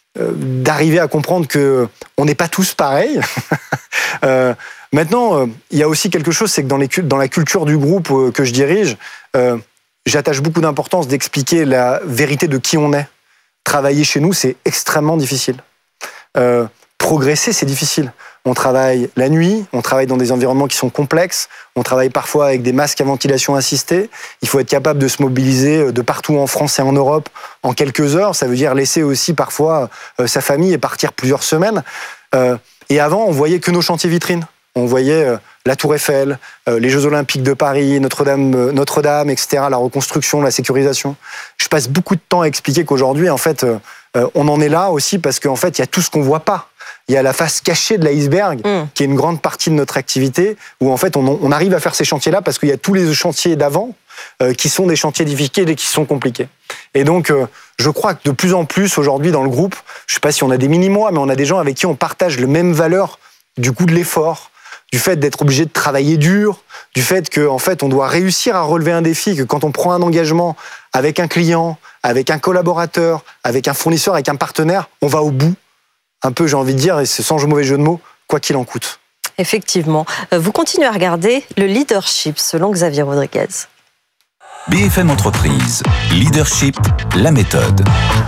euh, d'arriver à comprendre que on n'est pas tous pareils. euh, maintenant, il euh, y a aussi quelque chose, c'est que dans, les, dans la culture du groupe euh, que je dirige, euh, j'attache beaucoup d'importance d'expliquer la vérité de qui on est. Travailler chez nous, c'est extrêmement difficile. Euh, progresser, c'est difficile. On travaille la nuit, on travaille dans des environnements qui sont complexes, on travaille parfois avec des masques à ventilation assistée. Il faut être capable de se mobiliser de partout en France et en Europe en quelques heures. Ça veut dire laisser aussi parfois euh, sa famille et partir plusieurs semaines. Euh, et avant, on voyait que nos chantiers vitrines. On voyait euh, la Tour Eiffel, euh, les Jeux Olympiques de Paris, Notre-Dame, euh, Notre-Dame, et cetera, la reconstruction, la sécurisation. Je passe beaucoup de temps à expliquer qu'aujourd'hui, en fait, euh, on en est là aussi parce qu'en fait, il y a tout ce qu'on voit pas. Il y a la face cachée de l'iceberg, mmh. qui est une grande partie de notre activité, où en fait, on, on arrive à faire ces chantiers-là parce qu'il y a tous les chantiers d'avant euh, qui sont des chantiers difficiles et qui sont compliqués. Et donc, euh, je crois que de plus en plus, aujourd'hui, dans le groupe, je sais pas si on a des mini-mois, mais on a des gens avec qui on partage le même valeur du coût de l'effort, du fait d'être obligé de travailler dur, du fait qu'en en fait, on doit réussir à relever un défi, que quand on prend un engagement avec un client, avec un collaborateur, avec un fournisseur, avec un partenaire, on va au bout. Un peu, j'ai envie de dire, et c'est sans mauvais jeu de mots, quoi qu'il en coûte. Effectivement. Vous continuez à regarder le leadership, selon Xavier Rodriguez. B F M Entreprise, leadership, la méthode.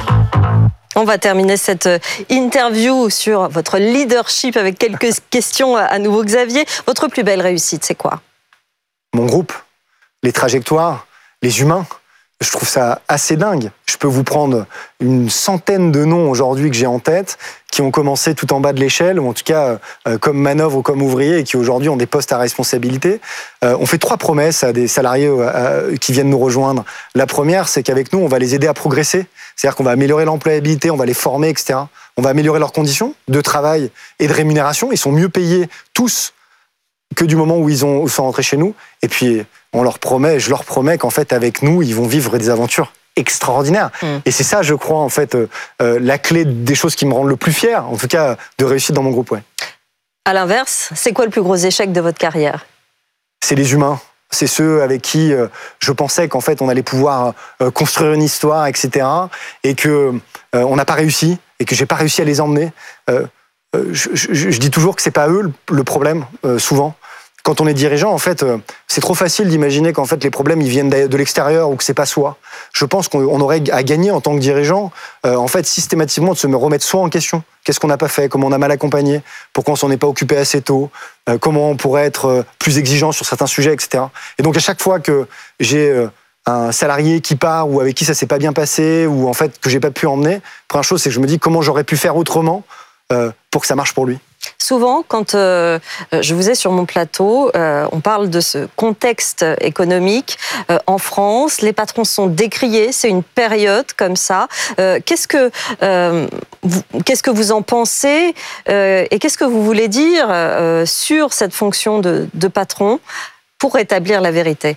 On va terminer cette interview sur votre leadership avec quelques questions à nouveau. Xavier, votre plus belle réussite, c'est quoi? Mon groupe, les trajectoires, les humains. Je trouve ça assez dingue. Je peux vous prendre une centaine de noms aujourd'hui que j'ai en tête, qui ont commencé tout en bas de l'échelle, ou en tout cas euh, comme manœuvre ou comme ouvriers, et qui aujourd'hui ont des postes à responsabilité. Euh, on fait trois promesses à des salariés euh, qui viennent nous rejoindre. La première, c'est qu'avec nous, on va les aider à progresser. C'est-à-dire qu'on va améliorer l'employabilité, on va les former, et cetera. On va améliorer leurs conditions de travail et de rémunération. Ils sont mieux payés tous que du moment où ils ont, sont rentrés chez nous. Et puis, on leur promet, je leur promets qu'en fait, avec nous, ils vont vivre des aventures extraordinaires. Mmh. Et c'est ça, je crois, en fait, euh, la clé des choses qui me rendent le plus fier, en tout cas, de réussite dans mon groupe. Ouais. À l'inverse, c'est quoi le plus gros échec de votre carrière? C'est les humains. C'est ceux avec qui euh, je pensais qu'en fait, on allait pouvoir euh, construire une histoire, et cetera. Et que euh, on n'a pas réussi, et que j'ai pas réussi à les emmener. Euh, euh, je, je, je dis toujours que c'est pas eux le, le problème, euh, souvent. Quand on est dirigeant, en fait, euh, c'est trop facile d'imaginer qu'en fait les problèmes ils viennent de l'extérieur ou que c'est pas soi. Je pense qu'on aurait à gagner en tant que dirigeant, euh, en fait, systématiquement de se remettre soi en question. Qu'est-ce qu'on n'a pas fait? Comment on a mal accompagné? Pourquoi on s'en est pas occupé assez tôt? euh, Comment on pourrait être euh, plus exigeant sur certains sujets, et cetera. Et donc à chaque fois que j'ai euh, un salarié qui part ou avec qui ça s'est pas bien passé ou en fait que j'ai pas pu emmener, première chose c'est que je me dis comment j'aurais pu faire autrement euh, pour que ça marche pour lui. Souvent, quand euh, je vous ai sur mon plateau, euh, on parle de ce contexte économique euh, en France. Les patrons sont décriés, c'est une période comme ça. Euh, qu'est-ce que euh, vous, qu'est-ce que vous en pensez euh, et qu'est-ce que vous voulez dire euh, sur cette fonction de, de patron pour rétablir la vérité?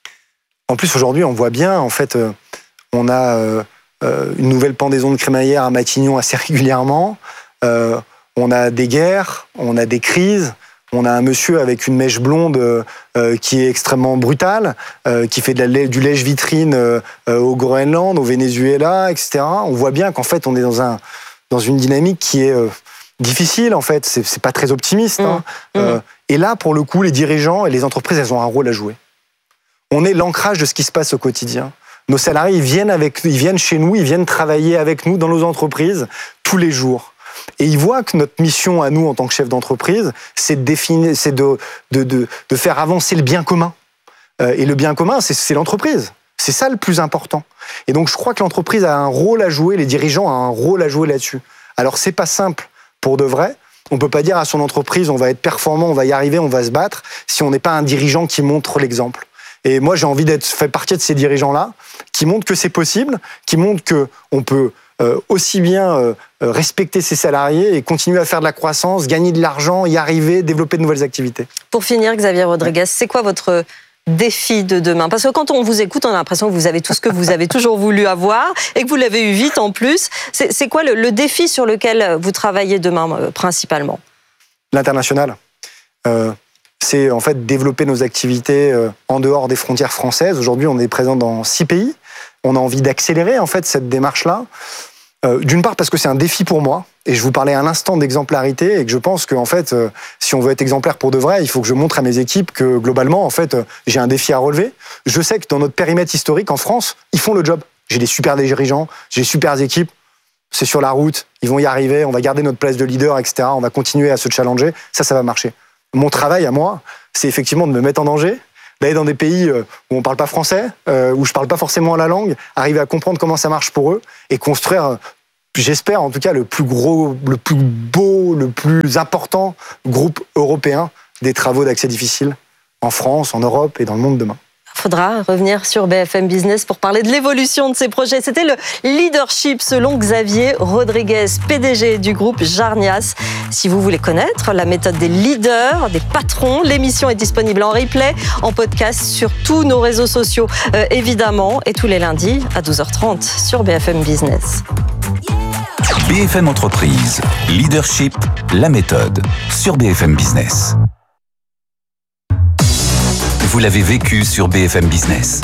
En plus, aujourd'hui, on voit bien, en fait, euh, on a euh, une nouvelle pendaison de crémaillère à Matignon assez régulièrement. Euh, On a des guerres, on a des crises, on a un monsieur avec une mèche blonde euh, qui est extrêmement brutale, euh, qui fait de la, du lèche-vitrine euh, au Groenland, au Venezuela, et cetera. On voit bien qu'en fait, on est dans, un, dans une dynamique qui est euh, difficile, en fait. C'est, c'est pas très optimiste. Hein. Mmh. Euh, mmh. Et là, pour le coup, les dirigeants et les entreprises, elles ont un rôle à jouer. On est l'ancrage de ce qui se passe au quotidien. Nos salariés, ils viennent, avec, ils viennent chez nous, ils viennent travailler avec nous dans nos entreprises tous les jours. Et ils voient que notre mission à nous, en tant que chef d'entreprise, c'est de définir, c'est de, de, de, de faire avancer le bien commun. Euh, et le bien commun, c'est, c'est l'entreprise. C'est ça le plus important. Et donc, je crois que l'entreprise a un rôle à jouer, les dirigeants ont un rôle à jouer là-dessus. Alors, c'est pas simple pour de vrai. On peut pas dire à son entreprise, on va être performant, on va y arriver, on va se battre, si on n'est pas un dirigeant qui montre l'exemple. Et moi, j'ai envie d'être fait partie de ces dirigeants-là, qui montrent que c'est possible, qui montrent que on peut Euh, aussi bien euh, respecter ses salariés et continuer à faire de la croissance, gagner de l'argent, y arriver, développer de nouvelles activités. Pour finir, Xavier Rodriguez, c'est quoi votre défi de demain? Parce que quand on vous écoute, on a l'impression que vous avez tout ce que vous avez toujours voulu avoir et que vous l'avez eu vite en plus. C'est, c'est quoi le, le défi sur lequel vous travaillez demain euh, principalement? L'international. Euh, c'est en fait développer nos activités euh, en dehors des frontières françaises. Aujourd'hui, on est présent dans six pays. On a envie d'accélérer en fait cette démarche-là. Euh, d'une part parce que c'est un défi pour moi, et je vous parlais à l'instant d'exemplarité, et que je pense que en fait, euh, si on veut être exemplaire pour de vrai, il faut que je montre à mes équipes que globalement, en fait, euh, j'ai un défi à relever. Je sais que dans notre périmètre historique en France, ils font le job. J'ai des super dirigeants, j'ai des super équipes. C'est sur la route, ils vont y arriver, on va garder notre place de leader, et cetera. On va continuer à se challenger. Ça, ça va marcher. Mon travail à moi, c'est effectivement de me mettre en danger, d'aller dans des pays où on ne parle pas français, où je ne parle pas forcément la langue, arriver à comprendre comment ça marche pour eux et construire, j'espère en tout cas, le plus gros, le plus beau, le plus important groupe européen des travaux d'accès difficile en France, en Europe et dans le monde demain. Il faudra revenir sur B F M Business pour parler de l'évolution de ces projets. C'était le leadership selon Xavier Rodriguez, P D G du groupe Jarnias. Si vous voulez connaître la méthode des leaders, des patrons, l'émission est disponible en replay, en podcast sur tous nos réseaux sociaux, euh, évidemment, et tous les lundis à douze heures trente sur B F M Business. B F M Entreprise, leadership, la méthode, sur B F M Business. Vous l'avez vécu sur B F M Business.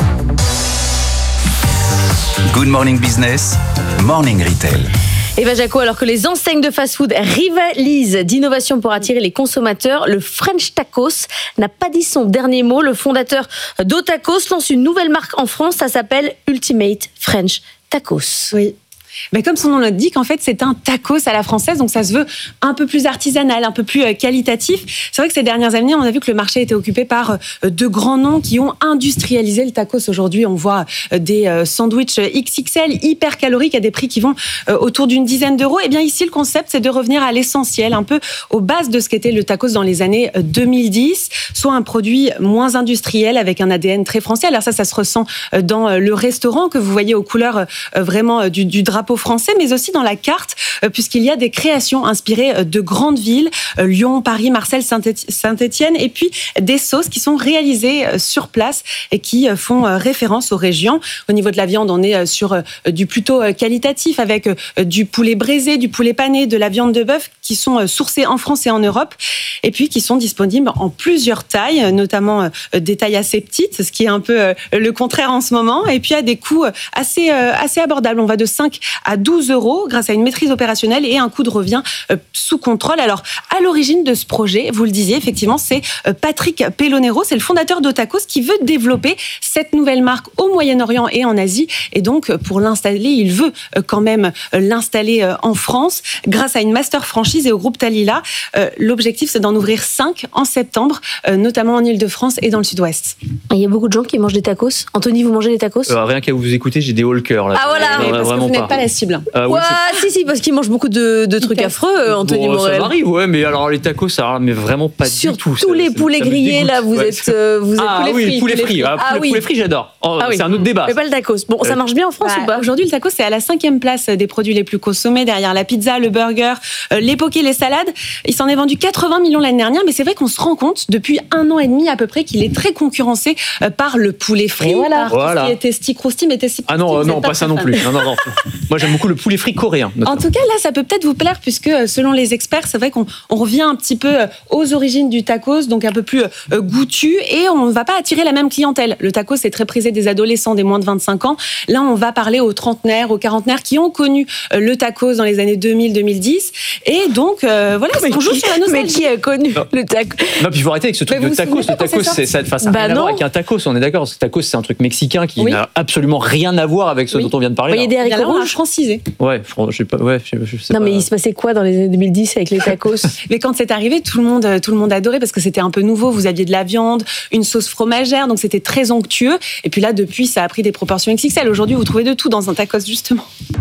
Good Morning Business, Morning Retail. Eva Jaco, alors que les enseignes de fast-food rivalisent d'innovation pour attirer les consommateurs, le French Tacos n'a pas dit son dernier mot. Le fondateur d'Otacos lance une nouvelle marque en France, ça s'appelle Ultimate French Tacos. Oui. Mais comme son nom l'indique, en fait, c'est un tacos à la française, donc ça se veut un peu plus artisanal, un peu plus qualitatif. C'est vrai que ces dernières années, on a vu que le marché était occupé par de grands noms qui ont industrialisé le tacos. Aujourd'hui, on voit des sandwichs X X L hyper caloriques à des prix qui vont autour d'une dizaine d'euros. Et bien ici, le concept, c'est de revenir à l'essentiel, un peu aux bases de ce qu'était le tacos dans les années deux mille dix, soit un produit moins industriel avec un A D N très français. Alors ça, ça se ressent dans le restaurant que vous voyez aux couleurs vraiment du, du drapeau français, mais aussi dans la carte, puisqu'il y a des créations inspirées de grandes villes, Lyon, Paris, Marseille, Saint-Étienne, et puis des sauces qui sont réalisées sur place et qui font référence aux régions. Au niveau de la viande, on est sur du plutôt qualitatif, avec du poulet braisé, du poulet pané, de la viande de bœuf, qui sont sourcées en France et en Europe, et puis qui sont disponibles en plusieurs tailles, notamment des tailles assez petites, ce qui est un peu le contraire en ce moment, et puis à des coûts assez, assez abordables. On va de cinq à douze euros grâce à une maîtrise opérationnelle et un coût de revient sous contrôle. Alors, à l'origine de ce projet, vous le disiez, effectivement, c'est Patrick Pellonero, c'est le fondateur d'Otacos qui veut développer cette nouvelle marque au Moyen-Orient et en Asie. Et donc, pour l'installer, il veut quand même l'installer en France grâce à une master franchise et au groupe Talila. L'objectif, c'est d'en ouvrir cinq en septembre, notamment en Ile-de-France et dans le Sud-Ouest. Il y a beaucoup de gens qui mangent des tacos. Anthony, vous mangez des tacos ? euh, Rien qu'à vous écouter, j'ai des hauts le cœur. Là. Ah voilà, mais parce que vous n'êtes pas. pas la cible. Euh, ouais, si, si, parce qu'ils mangent beaucoup de, de trucs affreux, Anthony bon, Morel. Ça m'arrive, ouais, mais alors les tacos, ça mais vraiment pas Sur du tout. Sur tous les poulets grillés, là, vous ouais. êtes, euh, vous êtes ah, poulet oui, frit. Poulet frit, ah, poulet, oui. poulet frit, j'adore. Oh, ah, c'est oui. un autre débat. Mais pas le tacos. Bon, ça marche bien en France bah, ou pas ? Aujourd'hui, le tacos, c'est à la cinquième place des produits les plus consommés, derrière la pizza, le burger, euh, les pokés, les salades. Il s'en est vendu quatre-vingts millions l'année dernière, mais c'est vrai qu'on se rend compte depuis un an et demi à peu près qu'il est très concurrencé euh, par le poulet frit, voilà. par voilà. tout ce qui est testi crousti, mais testi Ah non, non, pas, pas ça non plus. Non, non, non. Moi, j'aime beaucoup le poulet frit coréen. Notamment. En tout cas, là, ça peut peut-être vous plaire, puisque selon les experts, c'est vrai qu'on on revient un petit peu aux origines du tacos, donc un peu plus euh, goûtu, et on ne va pas attirer la même clientèle. Le tacos est très prisé des adolescents, des moins de vingt-cinq ans. Là, on va parler aux trentenaires, aux quarantenaires qui ont connu euh, le tacos dans les années deux mille deux mille dix. Et donc, euh, voilà, on joue sur la nostalgie. Mais qui a connu non. le tacos ? Non, puis il faut arrêter avec ce truc mais de tacos. Le tacos, c'est, ça n'a bah rien à voir avec un tacos, on est d'accord. Parce que tacos, c'est un truc mexicain qui oui. n'a absolument rien à voir avec ce oui. dont on vient de parler. Il y a des haricots rouges francisés. Ouais, je sais pas. Ouais, je, je sais non, pas. mais il se passait quoi dans les années deux mille dix avec les tacos ? Mais quand c'est arrivé, tout le monde, tout le monde adorait parce que c'était un peu nouveau. Vous aviez de la viande, une sauce fromagère, donc c'était très onctueux. Et puis là, depuis, ça a pris des proportions X X L. Aujourd'hui, vous trouvez de tout dans un tacos, justement.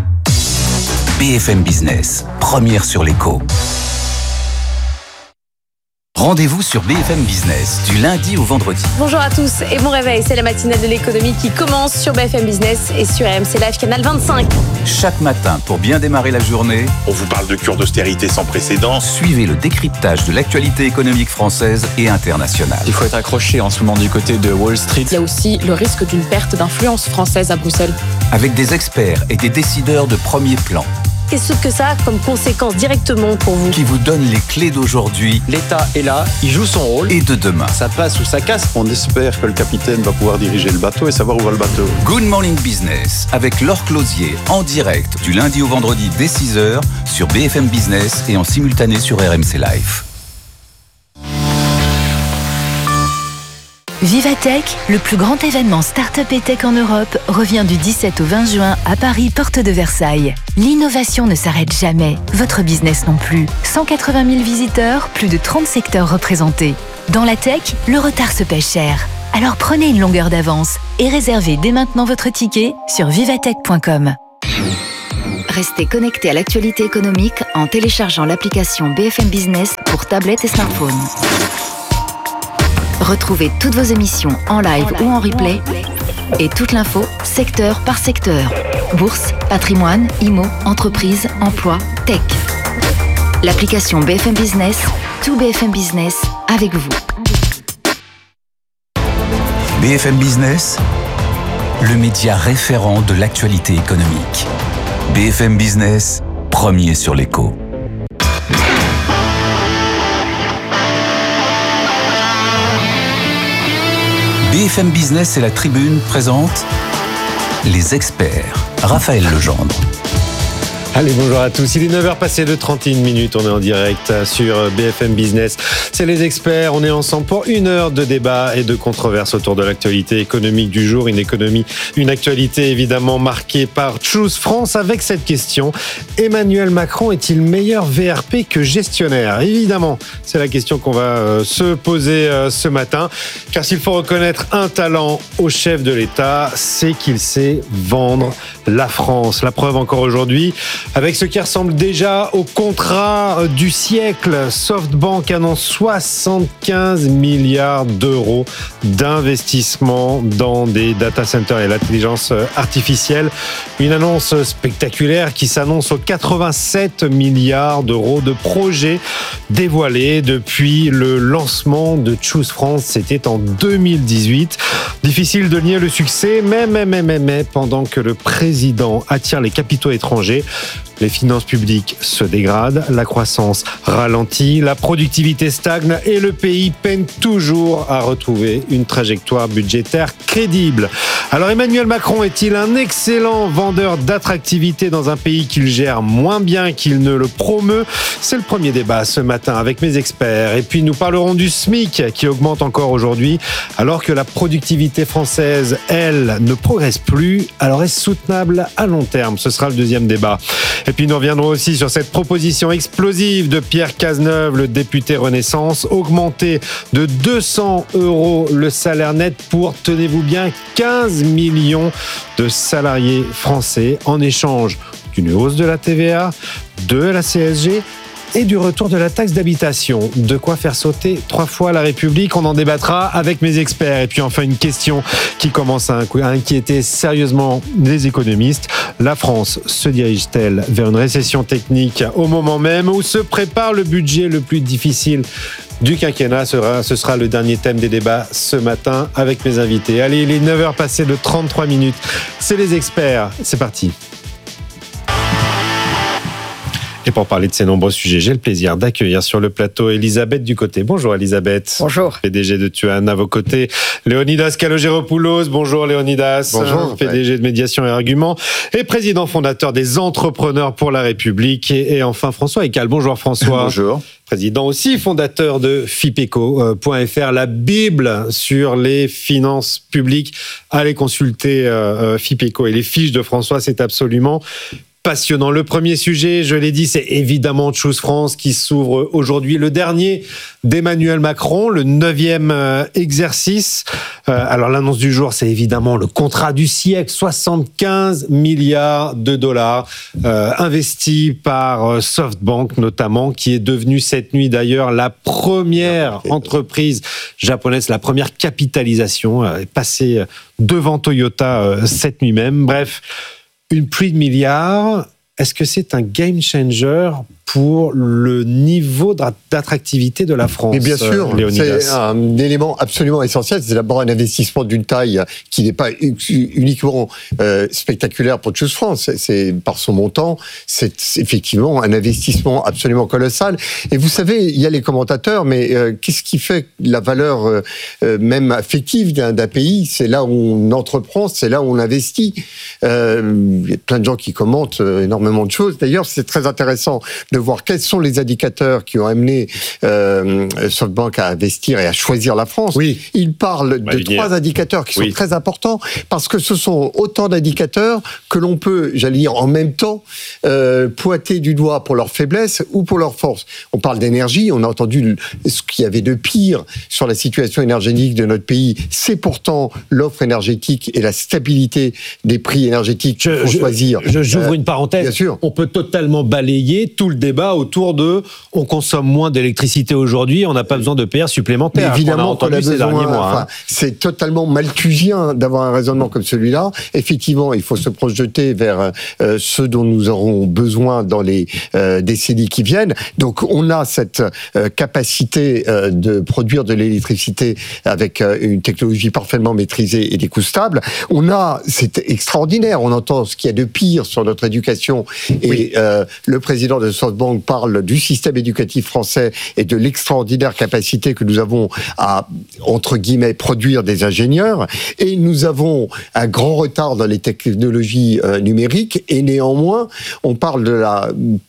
B F M Business, première sur l'écho. Rendez-vous sur B F M Business, du lundi au vendredi. Bonjour à tous et bon réveil, c'est la matinale de l'économie qui commence sur B F M Business et sur R M C Live, canal vingt-cinq. Chaque matin, pour bien démarrer la journée, on vous parle de cure d'austérité sans précédent. Suivez le décryptage de l'actualité économique française et internationale. Il faut être accroché en ce moment du côté de Wall Street. Il y a aussi le risque d'une perte d'influence française à Bruxelles. Avec des experts et des décideurs de premier plan. Qu'est-ce que ça a comme conséquence directement pour vous? Qui vous donne les clés d'aujourd'hui. L'État est là, il joue son rôle. Et de demain. Ça passe ou ça casse. On espère que le capitaine va pouvoir diriger le bateau et savoir où va le bateau. Good Morning Business avec Laure Closier en direct du lundi au vendredi dès six heures sur B F M Business et en simultané sur R M C Live. Vivatech, le plus grand événement Start-up et Tech en Europe, revient du dix-sept au vingt juin à Paris, porte de Versailles. L'innovation ne s'arrête jamais, votre business non plus. cent quatre-vingt mille visiteurs, plus de trente secteurs représentés. Dans la tech, le retard se paie cher. Alors prenez une longueur d'avance et réservez dès maintenant votre ticket sur vivatech point com. Restez connecté à l'actualité économique en téléchargeant l'application B F M Business pour tablette et smartphone. Retrouvez toutes vos émissions en live ou en replay et toute l'info secteur par secteur. Bourse, patrimoine, immo, entreprise, emploi, tech. L'application B F M Business, tout B F M Business avec vous. B F M Business, le média référent de l'actualité économique. B F M Business, premier sur l'écho. B F M Business et la Tribune présentent les experts. Raphaël Legendre. Allez, bonjour à tous. Il est neuf heures passées de trente et une minutes. On est en direct sur B F M Business. C'est les experts. On est ensemble pour une heure de débat et de controverse autour de l'actualité économique du jour. Une économie, une actualité évidemment marquée par Choose France avec cette question. Emmanuel Macron est-il meilleur V R P que gestionnaire? Évidemment, c'est la question qu'on va se poser ce matin. Car s'il faut reconnaître un talent au chef de l'État, c'est qu'il sait vendre la France. La preuve encore aujourd'hui, avec ce qui ressemble déjà au contrat du siècle. SoftBank annonce soixante-quinze milliards d'euros d'investissement dans des data centers et l'intelligence artificielle. Une annonce spectaculaire qui s'annonce aux quatre-vingt-sept milliards d'euros de projets dévoilés depuis le lancement de Choose France. C'était en deux mille dix-huit. Difficile de nier le succès, mais, mais, mais, mais, mais pendant que le président attire les capitaux étrangers, les finances publiques se dégradent, la croissance ralentit, la productivité stagne et le pays peine toujours à retrouver une trajectoire budgétaire crédible. Alors Emmanuel Macron est-il un excellent vendeur d'attractivité dans un pays qu'il gère moins bien qu'il ne le promeut? C'est le premier débat ce matin avec mes experts. Et puis nous parlerons du SMIC qui augmente encore aujourd'hui alors que la productivité française, elle, ne progresse plus. Alors est-ce soutenable à long terme? Ce sera le deuxième débat. Et puis nous reviendrons aussi sur cette proposition explosive de Pierre Cazeneuve, le député Renaissance, augmenter de deux cents euros le salaire net pour, tenez-vous bien, quinze millions de salariés français en échange d'une hausse de la T V A, de la C S G et du retour de la taxe d'habitation. De quoi faire sauter trois fois la République. On en débattra avec mes experts. Et puis enfin une question qui commence à inquiéter sérieusement les économistes. La France se dirige-t-elle vers une récession technique au moment même où se prépare le budget le plus difficile du quinquennat? Ce sera le dernier thème des débats ce matin avec mes invités. Allez, il est neuf heures passées de trente-trois minutes. C'est les experts. C'est parti. Et pour parler de ces nombreux sujets, j'ai le plaisir d'accueillir sur le plateau Elisabeth Ducoté. Bonjour Elisabeth. Bonjour. P D G de Tuan. À vos côtés, Léonidas Kalogeropoulos. Bonjour Léonidas. Bonjour. P D G de Médiation et Arguments et président fondateur des Entrepreneurs pour la République. Et, et enfin François Ecal. Bonjour François. Bonjour. Président aussi, fondateur de Fipeco point F R, la Bible sur les finances publiques. Allez consulter euh, Fipeco et les fiches de François, c'est absolument passionnant. Le premier sujet, je l'ai dit, c'est évidemment Choose France qui s'ouvre aujourd'hui. Le dernier d'Emmanuel Macron, le neuvième euh, exercice. Euh, alors l'annonce du jour, c'est évidemment le contrat du siècle, soixante-quinze milliards de dollars euh, investis par euh, SoftBank notamment, qui est devenu cette nuit d'ailleurs la première entreprise japonaise, la première capitalisation, euh, est passée devant Toyota euh, cette nuit même. Bref, une pluie de milliards, est-ce que c'est un game changer pour le niveau d'attractivité de la France. Mais bien sûr, euh, c'est un élément absolument essentiel. C'est d'abord un investissement d'une taille qui n'est pas uniquement euh, spectaculaire pour Choose France. C'est, c'est par son montant, c'est effectivement un investissement absolument colossal. Et vous savez, il y a les commentateurs, mais euh, qu'est-ce qui fait la valeur euh, même affective d'un, d'un pays? C'est là où on entreprend, c'est là où on investit. Euh, il y a plein de gens qui commentent euh, énormément de choses. D'ailleurs, c'est très intéressant de voir quels sont les indicateurs qui ont amené euh, SoftBank à investir et à choisir la France. Oui. Il parle bah, de trois indicateurs qui oui. sont très importants parce que ce sont autant d'indicateurs que l'on peut, j'allais dire, en même temps euh, pointer du doigt pour leur faiblesse ou pour leur force. On parle d'énergie, on a entendu ce qu'il y avait de pire sur la situation énergétique de notre pays. C'est pourtant l'offre énergétique et la stabilité des prix énergétiques qu'il faut je, choisir. Je, j'ouvre euh, une parenthèse. Bien sûr. On peut totalement balayer tout le débat autour de on consomme moins d'électricité aujourd'hui, on n'a pas besoin de P R supplémentaires. Mais évidemment qu'on a qu'on a entendu ces besoin, derniers mois. enfin, hein. C'est totalement malthusien d'avoir un raisonnement comme celui-là. Effectivement, il faut se projeter vers euh, ce dont nous aurons besoin dans les euh, décennies qui viennent. Donc, on a cette euh, capacité euh, de produire de l'électricité avec euh, une technologie parfaitement maîtrisée et des coûts stables. On a, c'est extraordinaire. On entend ce qu'il y a de pire sur notre éducation et oui. euh, le président de SoftBank parle du système éducatif français et de l'extraordinaire capacité que nous avons à, entre guillemets, produire des ingénieurs. Et nous avons un grand retard dans les technologies euh, numériques. Et néanmoins, on parle de la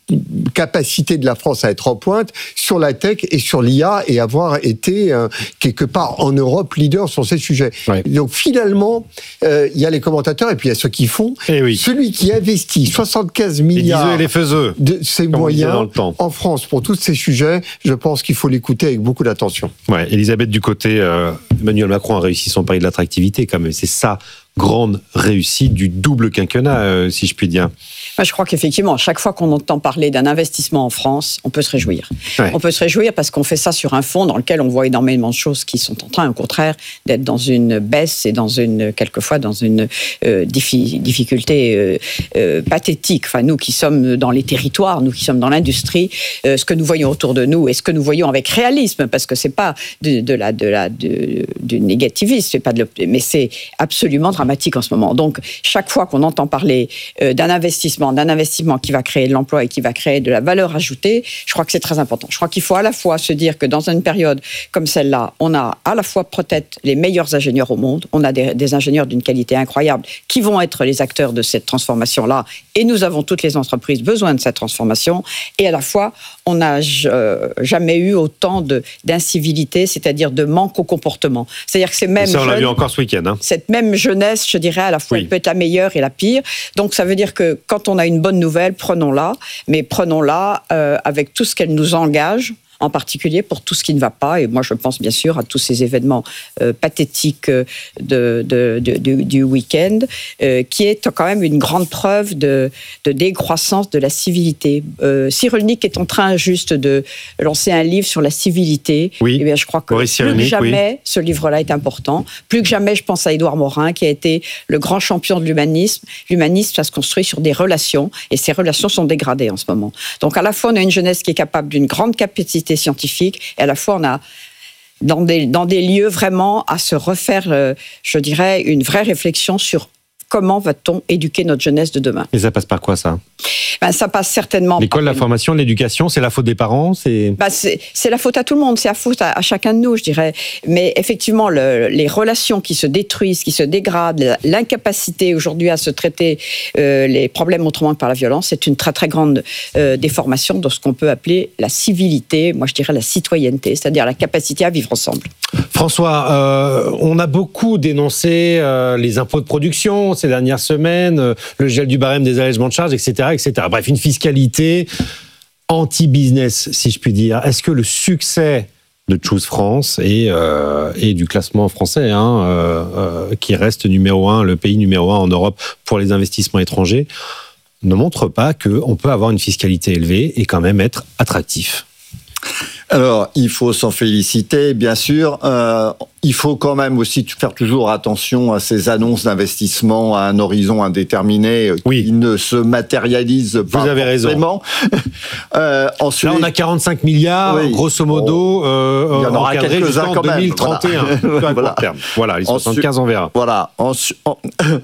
capacité de la France à être en pointe sur la tech et sur l'I A et avoir été euh, quelque part en Europe leader sur ces sujets. Ouais. Donc finalement, euh, il y a les commentateurs et puis il y a ceux qui font. Et oui. Celui qui investit soixante-quinze milliards et les faiseux, de ses moyens en France pour tous ces sujets, je pense qu'il faut l'écouter avec beaucoup d'attention. Ouais, Elisabeth, du côté, euh, Emmanuel Macron a réussi son pari de l'attractivité quand même. C'est ça grande réussite du double quinquennat, euh, si je puis dire. Moi, je crois qu'effectivement, à chaque fois qu'on entend parler d'un investissement en France, on peut se réjouir. Ouais. On peut se réjouir parce qu'on fait ça sur un fond dans lequel on voit énormément de choses qui sont en train, au contraire, d'être dans une baisse et dans une, quelquefois, dans une euh, diffi- difficulté euh, euh, pathétique. Enfin, nous qui sommes dans les territoires, nous qui sommes dans l'industrie, euh, ce que nous voyons autour de nous et ce que nous voyons avec réalisme, parce que c'est pas de, de la, de la, de, du négativisme, c'est pas de l'optimisme, mais c'est absolument dramatique en ce moment. Donc, chaque fois qu'on entend parler euh, d'un investissement, d'un investissement qui va créer de l'emploi et qui va créer de la valeur ajoutée, je crois que c'est très important. Je crois qu'il faut à la fois se dire que dans une période comme celle-là, on a à la fois peut-être les meilleurs ingénieurs au monde, on a des, des ingénieurs d'une qualité incroyable qui vont être les acteurs de cette transformation-là, et nous avons toutes les entreprises besoin de cette transformation, et à la fois, on n'a euh, jamais eu autant de, d'incivilité, c'est-à-dire de manque au comportement. C'est-à-dire que c'est même... Ça, on l'a jeune, vu encore ce week-end. Hein. Cette même jeunesse, je dirais, à la fois, oui. elle peut être la meilleure et la pire. Donc, ça veut dire que quand on a une bonne nouvelle, prenons-la, mais prenons-la euh, avec tout ce qu'elle nous engage, en particulier pour tout ce qui ne va pas. Et moi, je pense bien sûr à tous ces événements euh, pathétiques de, de, de, de, du week-end, euh, qui est quand même une grande preuve de, de décroissance de la civilité. Euh, Cyrulnik est en train juste de lancer un livre sur la civilité. Oui. Et bien, je crois que Boris plus Cyrulnik, que jamais, oui. ce livre-là est important. Plus que jamais, je pense à Édouard Morin, qui a été le grand champion de l'humanisme. L'humanisme, ça se construit sur des relations, et ces relations sont dégradées en ce moment. Donc, à la fois, on a une jeunesse qui est capable d'une grande capacité scientifique, et à la fois on a dans des, dans des lieux vraiment à se refaire, euh, je dirais, une vraie réflexion sur comment va-t-on éduquer notre jeunesse de demain. Et ça passe par quoi, ça ? Ben, ça passe certainement L'école, par... la formation, l'éducation, c'est la faute des parents, c'est... Ben, c'est, c'est la faute à tout le monde, c'est la faute à, à chacun de nous, je dirais. Mais effectivement, le, les relations qui se détruisent, qui se dégradent, l'incapacité aujourd'hui à se traiter euh, les problèmes autrement que par la violence, c'est une très très grande euh, déformation de ce qu'on peut appeler la civilité, moi je dirais la citoyenneté, c'est-à-dire la capacité à vivre ensemble. François, euh, on a beaucoup dénoncé euh, les impôts de production ces dernières semaines, euh, le gel du barème des allègements de charges, et cetera, et cetera. Bref, une fiscalité anti-business, si je puis dire. Est-ce que le succès de Choose France et, euh, et du classement français, hein, euh, euh, qui reste numéro un, le pays numéro un en Europe pour les investissements étrangers, ne montre pas qu'on peut avoir une fiscalité élevée et quand même être attractif ? Alors, il faut s'en féliciter, bien sûr. Euh, il faut quand même aussi faire toujours attention à ces annonces d'investissement à un horizon indéterminé oui. qui ne se matérialisent pas. Vous avez forcément. raison. euh, ensuite, là, on a quarante-cinq milliards, oui. grosso modo, euh, il y en aura quelques-uns quand même. deux mille trente et un, voilà. voilà. Terme. Voilà, les soixante-quinze, on verra. Voilà. Ensuite, en...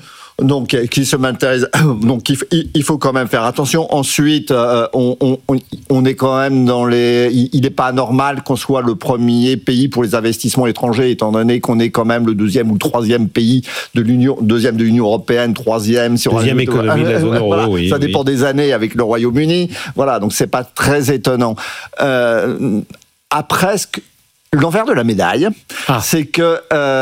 Donc, qui se matérialise. Donc, il faut quand même faire attention. Ensuite, euh, on, on, on est quand même dans les. Il n'est pas normal qu'on soit le premier pays pour les investissements étrangers, étant donné qu'on est quand même le deuxième ou le troisième pays de l'Union, deuxième de l'Union européenne, troisième. Si deuxième on économie de la zone euro. Voilà, oui, ça oui. dépend des années avec le Royaume-Uni. Voilà, donc c'est pas très étonnant. Euh, après, ce que l'envers de la médaille, ah. c'est que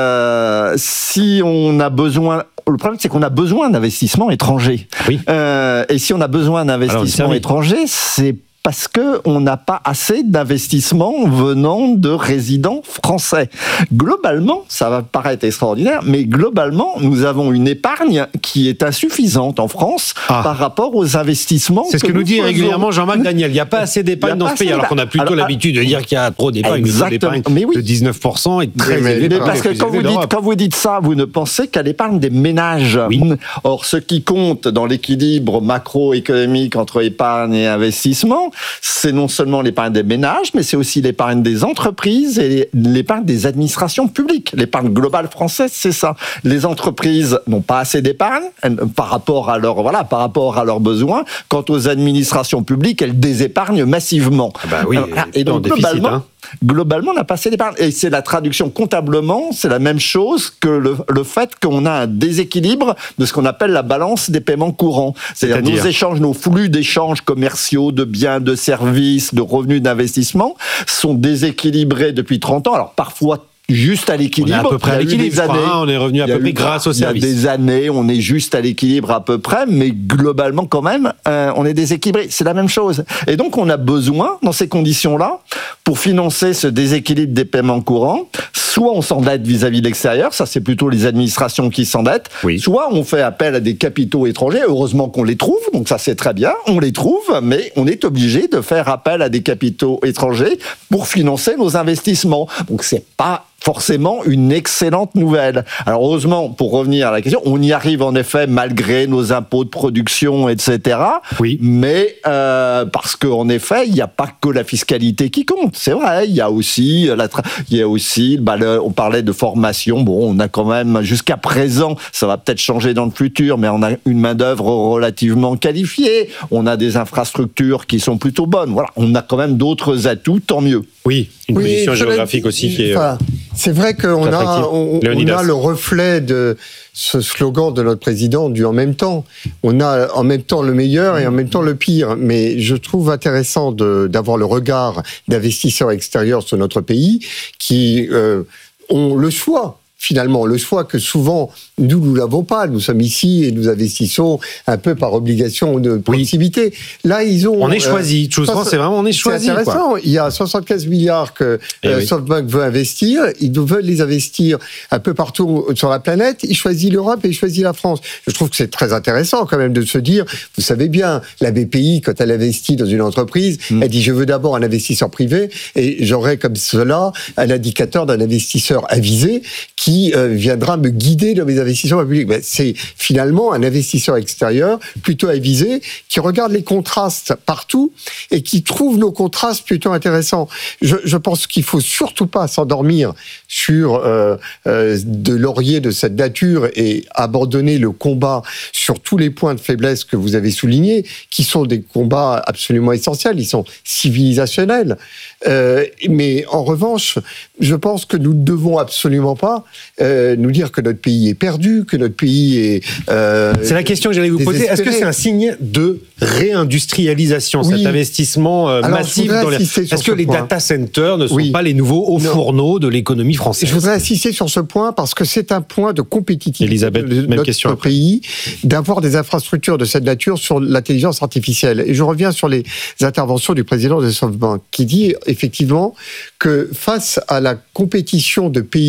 euh, si on a besoin... Le problème, c'est qu'on a besoin d'investissements étrangers. Oui. Euh, et si on a besoin d'investissements étrangers, c'est parce qu'on n'a pas assez d'investissements venant de résidents français. Globalement, ça va paraître extraordinaire, mais globalement, nous avons une épargne qui est insuffisante en France ah. par rapport aux investissements. C'est ce que, que nous, nous dit faisons. régulièrement Jean-Marc Daniel. Il n'y a pas assez d'épargne dans ce pays, alors qu'on a plutôt alors, l'habitude de dire qu'il y a trop d'épargne. L'épargne mais oui. de dix-neuf pour cent est très mais, élevée. Mais parce que quand vous, dites, quand vous dites ça, vous ne pensez qu'à l'épargne des ménages. Oui. Or, ce qui compte dans l'équilibre macroéconomique entre épargne et investissement, c'est non seulement l'épargne des ménages, mais c'est aussi l'épargne des entreprises et l'épargne des administrations publiques. L'épargne globale française, c'est ça. Les entreprises n'ont pas assez d'épargne par rapport à leurs voilà, par rapport à leurs besoins. Quant aux administrations publiques, elles désépargnent massivement. Ah bah oui, Alors, et donc globalement, déficit, hein. globalement, on n'a pas assez d'épargne. Et c'est la traduction comptablement, c'est la même chose que le, le fait qu'on a un déséquilibre de ce qu'on appelle la balance des paiements courants. C'est-à-dire, C'est-à-dire nos échanges, nos flux d'échanges commerciaux, de biens, de services, de revenus d'investissement sont déséquilibrés depuis trente ans. Alors parfois juste à l'équilibre. On est à peu près à l'équilibre, je crois, hein, on est revenu à peu près grâce aux services. Il y a des années, on est juste à l'équilibre à peu près, mais globalement quand même, euh, on est déséquilibré. C'est la même chose. Et donc on a besoin, dans ces conditions-là, pour financer ce déséquilibre des paiements courants, soit on s'endette vis-à-vis de l'extérieur, ça c'est plutôt les administrations qui s'endettent, oui. soit on fait appel à des capitaux étrangers, heureusement qu'on les trouve, donc ça c'est très bien, on les trouve, mais on est obligé de faire appel à des capitaux étrangers pour financer nos investissements. Donc c'est pas forcément une excellente nouvelle. Alors heureusement, pour revenir à la question, on y arrive en effet malgré nos impôts de production, et cetera. Oui. Mais euh, parce qu'en effet, il n'y a pas que la fiscalité qui compte. C'est vrai, il y a aussi, la tra- il y a aussi, bah, le, on parlait de formation. Bon, on a quand même jusqu'à présent, ça va peut-être changer dans le futur, mais on a une main d'œuvre relativement qualifiée. On a des infrastructures qui sont plutôt bonnes. Voilà, on a quand même d'autres atouts, tant mieux. Oui, une oui, position géographique aussi qui est. Enfin, c'est vrai qu'on a, on, on a le reflet de ce slogan de notre président du en même temps. On a en même temps le meilleur et en même temps le pire. Mais je trouve intéressant de, d'avoir le regard d'investisseurs extérieurs sur notre pays qui euh, ont le choix. Finalement, le choix que souvent, nous, nous l'avons pas. Nous sommes ici et nous investissons un peu par obligation de proximité. Oui. Là, ils ont... On est choisi. Euh, souvent, c'est vraiment, on est choisi. C'est intéressant. Quoi. Il y a soixante-quinze milliards que euh, oui. SoftBank veut investir. Ils veulent les investir un peu partout sur la planète. Ils choisissent l'Europe et ils choisissent la France. Je trouve que c'est très intéressant quand même de se dire, vous savez bien, la B P I, quand elle investit dans une entreprise, mm. elle dit, je veux d'abord un investisseur privé et j'aurai comme cela un indicateur d'un investisseur avisé qui qui euh, viendra me guider dans mes investissements publics. Ben, c'est finalement un investisseur extérieur, plutôt avisé, qui regarde les contrastes partout et qui trouve nos contrastes plutôt intéressants. Je, je pense qu'il faut surtout pas s'endormir sur euh, euh, de lauriers de cette nature et abandonner le combat sur tous les points de faiblesse que vous avez soulignés, qui sont des combats absolument essentiels, ils sont civilisationnels. Euh, mais en revanche, je pense que nous ne devons absolument pas euh, nous dire que notre pays est perdu, que notre pays est... Euh, c'est la question que j'allais vous poser. Est-ce que c'est un signe de réindustrialisation, oui. cet investissement euh, Alors, massif dans les... Est-ce que les point. data centers ne sont oui. pas les nouveaux hauts non. fourneaux de l'économie française? Je voudrais insister sur ce point parce que c'est un point de compétitivité Elisabeth, de même notre question pays, d'avoir des infrastructures de cette nature sur l'intelligence artificielle. Et je reviens sur les interventions du président de SoftBank qui dit effectivement que face à la compétition de pays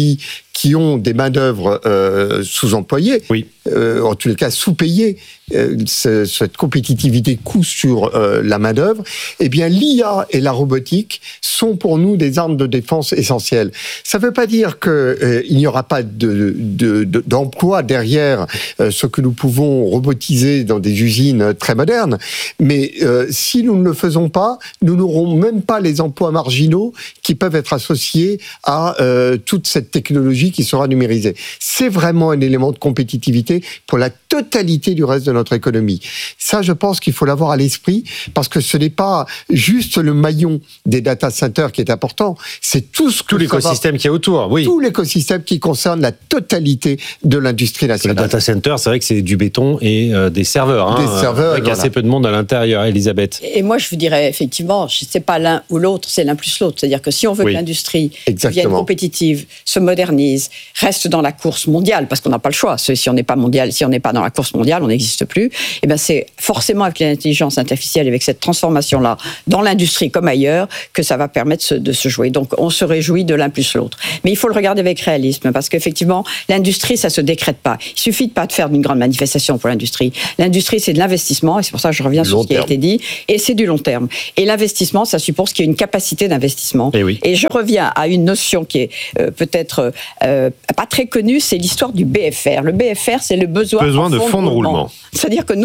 qui ont des main-d'œuvre euh, sous-employées, oui. euh, en tous les cas sous-payées, euh, ce, cette compétitivité coût sur euh, la main-d'œuvre, eh bien l'I A et la robotique sont pour nous des armes de défense essentielles. Ça ne veut pas dire qu'il euh, n'y aura pas de, de, de, d'emploi derrière euh, ce que nous pouvons robotiser dans des usines très modernes, mais euh, si nous ne le faisons pas, nous n'aurons même pas les emplois marginaux qui peuvent être associés à euh, toute cette technologie qui sera numérisée. C'est vraiment un élément de compétitivité pour la totalité du reste de notre économie. Ça, je pense qu'il faut l'avoir à l'esprit, parce que ce n'est pas juste le maillon des data centers qui est important, c'est tout ce que tout l'écosystème qui est autour, oui. Tout l'écosystème qui concerne la totalité de l'industrie nationale. Le data center, c'est vrai que c'est du béton et euh, des serveurs. Hein, des serveurs, avec voilà. assez peu de monde à l'intérieur, Elisabeth. Et moi, je vous dirais, effectivement, c'est pas l'un ou l'autre, c'est l'un plus l'autre. C'est-à-dire que si on veut oui. que l'industrie Exactement. devienne compétitive, se modernise, reste dans la course mondiale, parce qu'on n'a pas le choix. Si on n'est pas mondial, si on n'est pas dans la course mondiale, on n'existe plus. Et ben, c'est forcément avec l'intelligence artificielle, avec cette transformation-là, dans l'industrie comme ailleurs, que ça va permettre de se jouer. Donc, on se réjouit de l'un plus l'autre. Mais il faut le regarder avec réalisme, parce qu'effectivement, l'industrie, ça se décrète pas. Il suffit de pas de faire une grande manifestation pour l'industrie. L'industrie, c'est de l'investissement, et c'est pour ça que je reviens sur ce qui a été dit, et c'est du long terme. Et l'investissement, ça suppose qu'il y ait une capacité d'investissement. Et, oui. et je reviens à une notion qui est euh, peut-être euh, pas très connue, c'est l'histoire du B F R. Le B F R, c'est le besoin, besoin de fonds de roulement. C'est-à-dire que nous,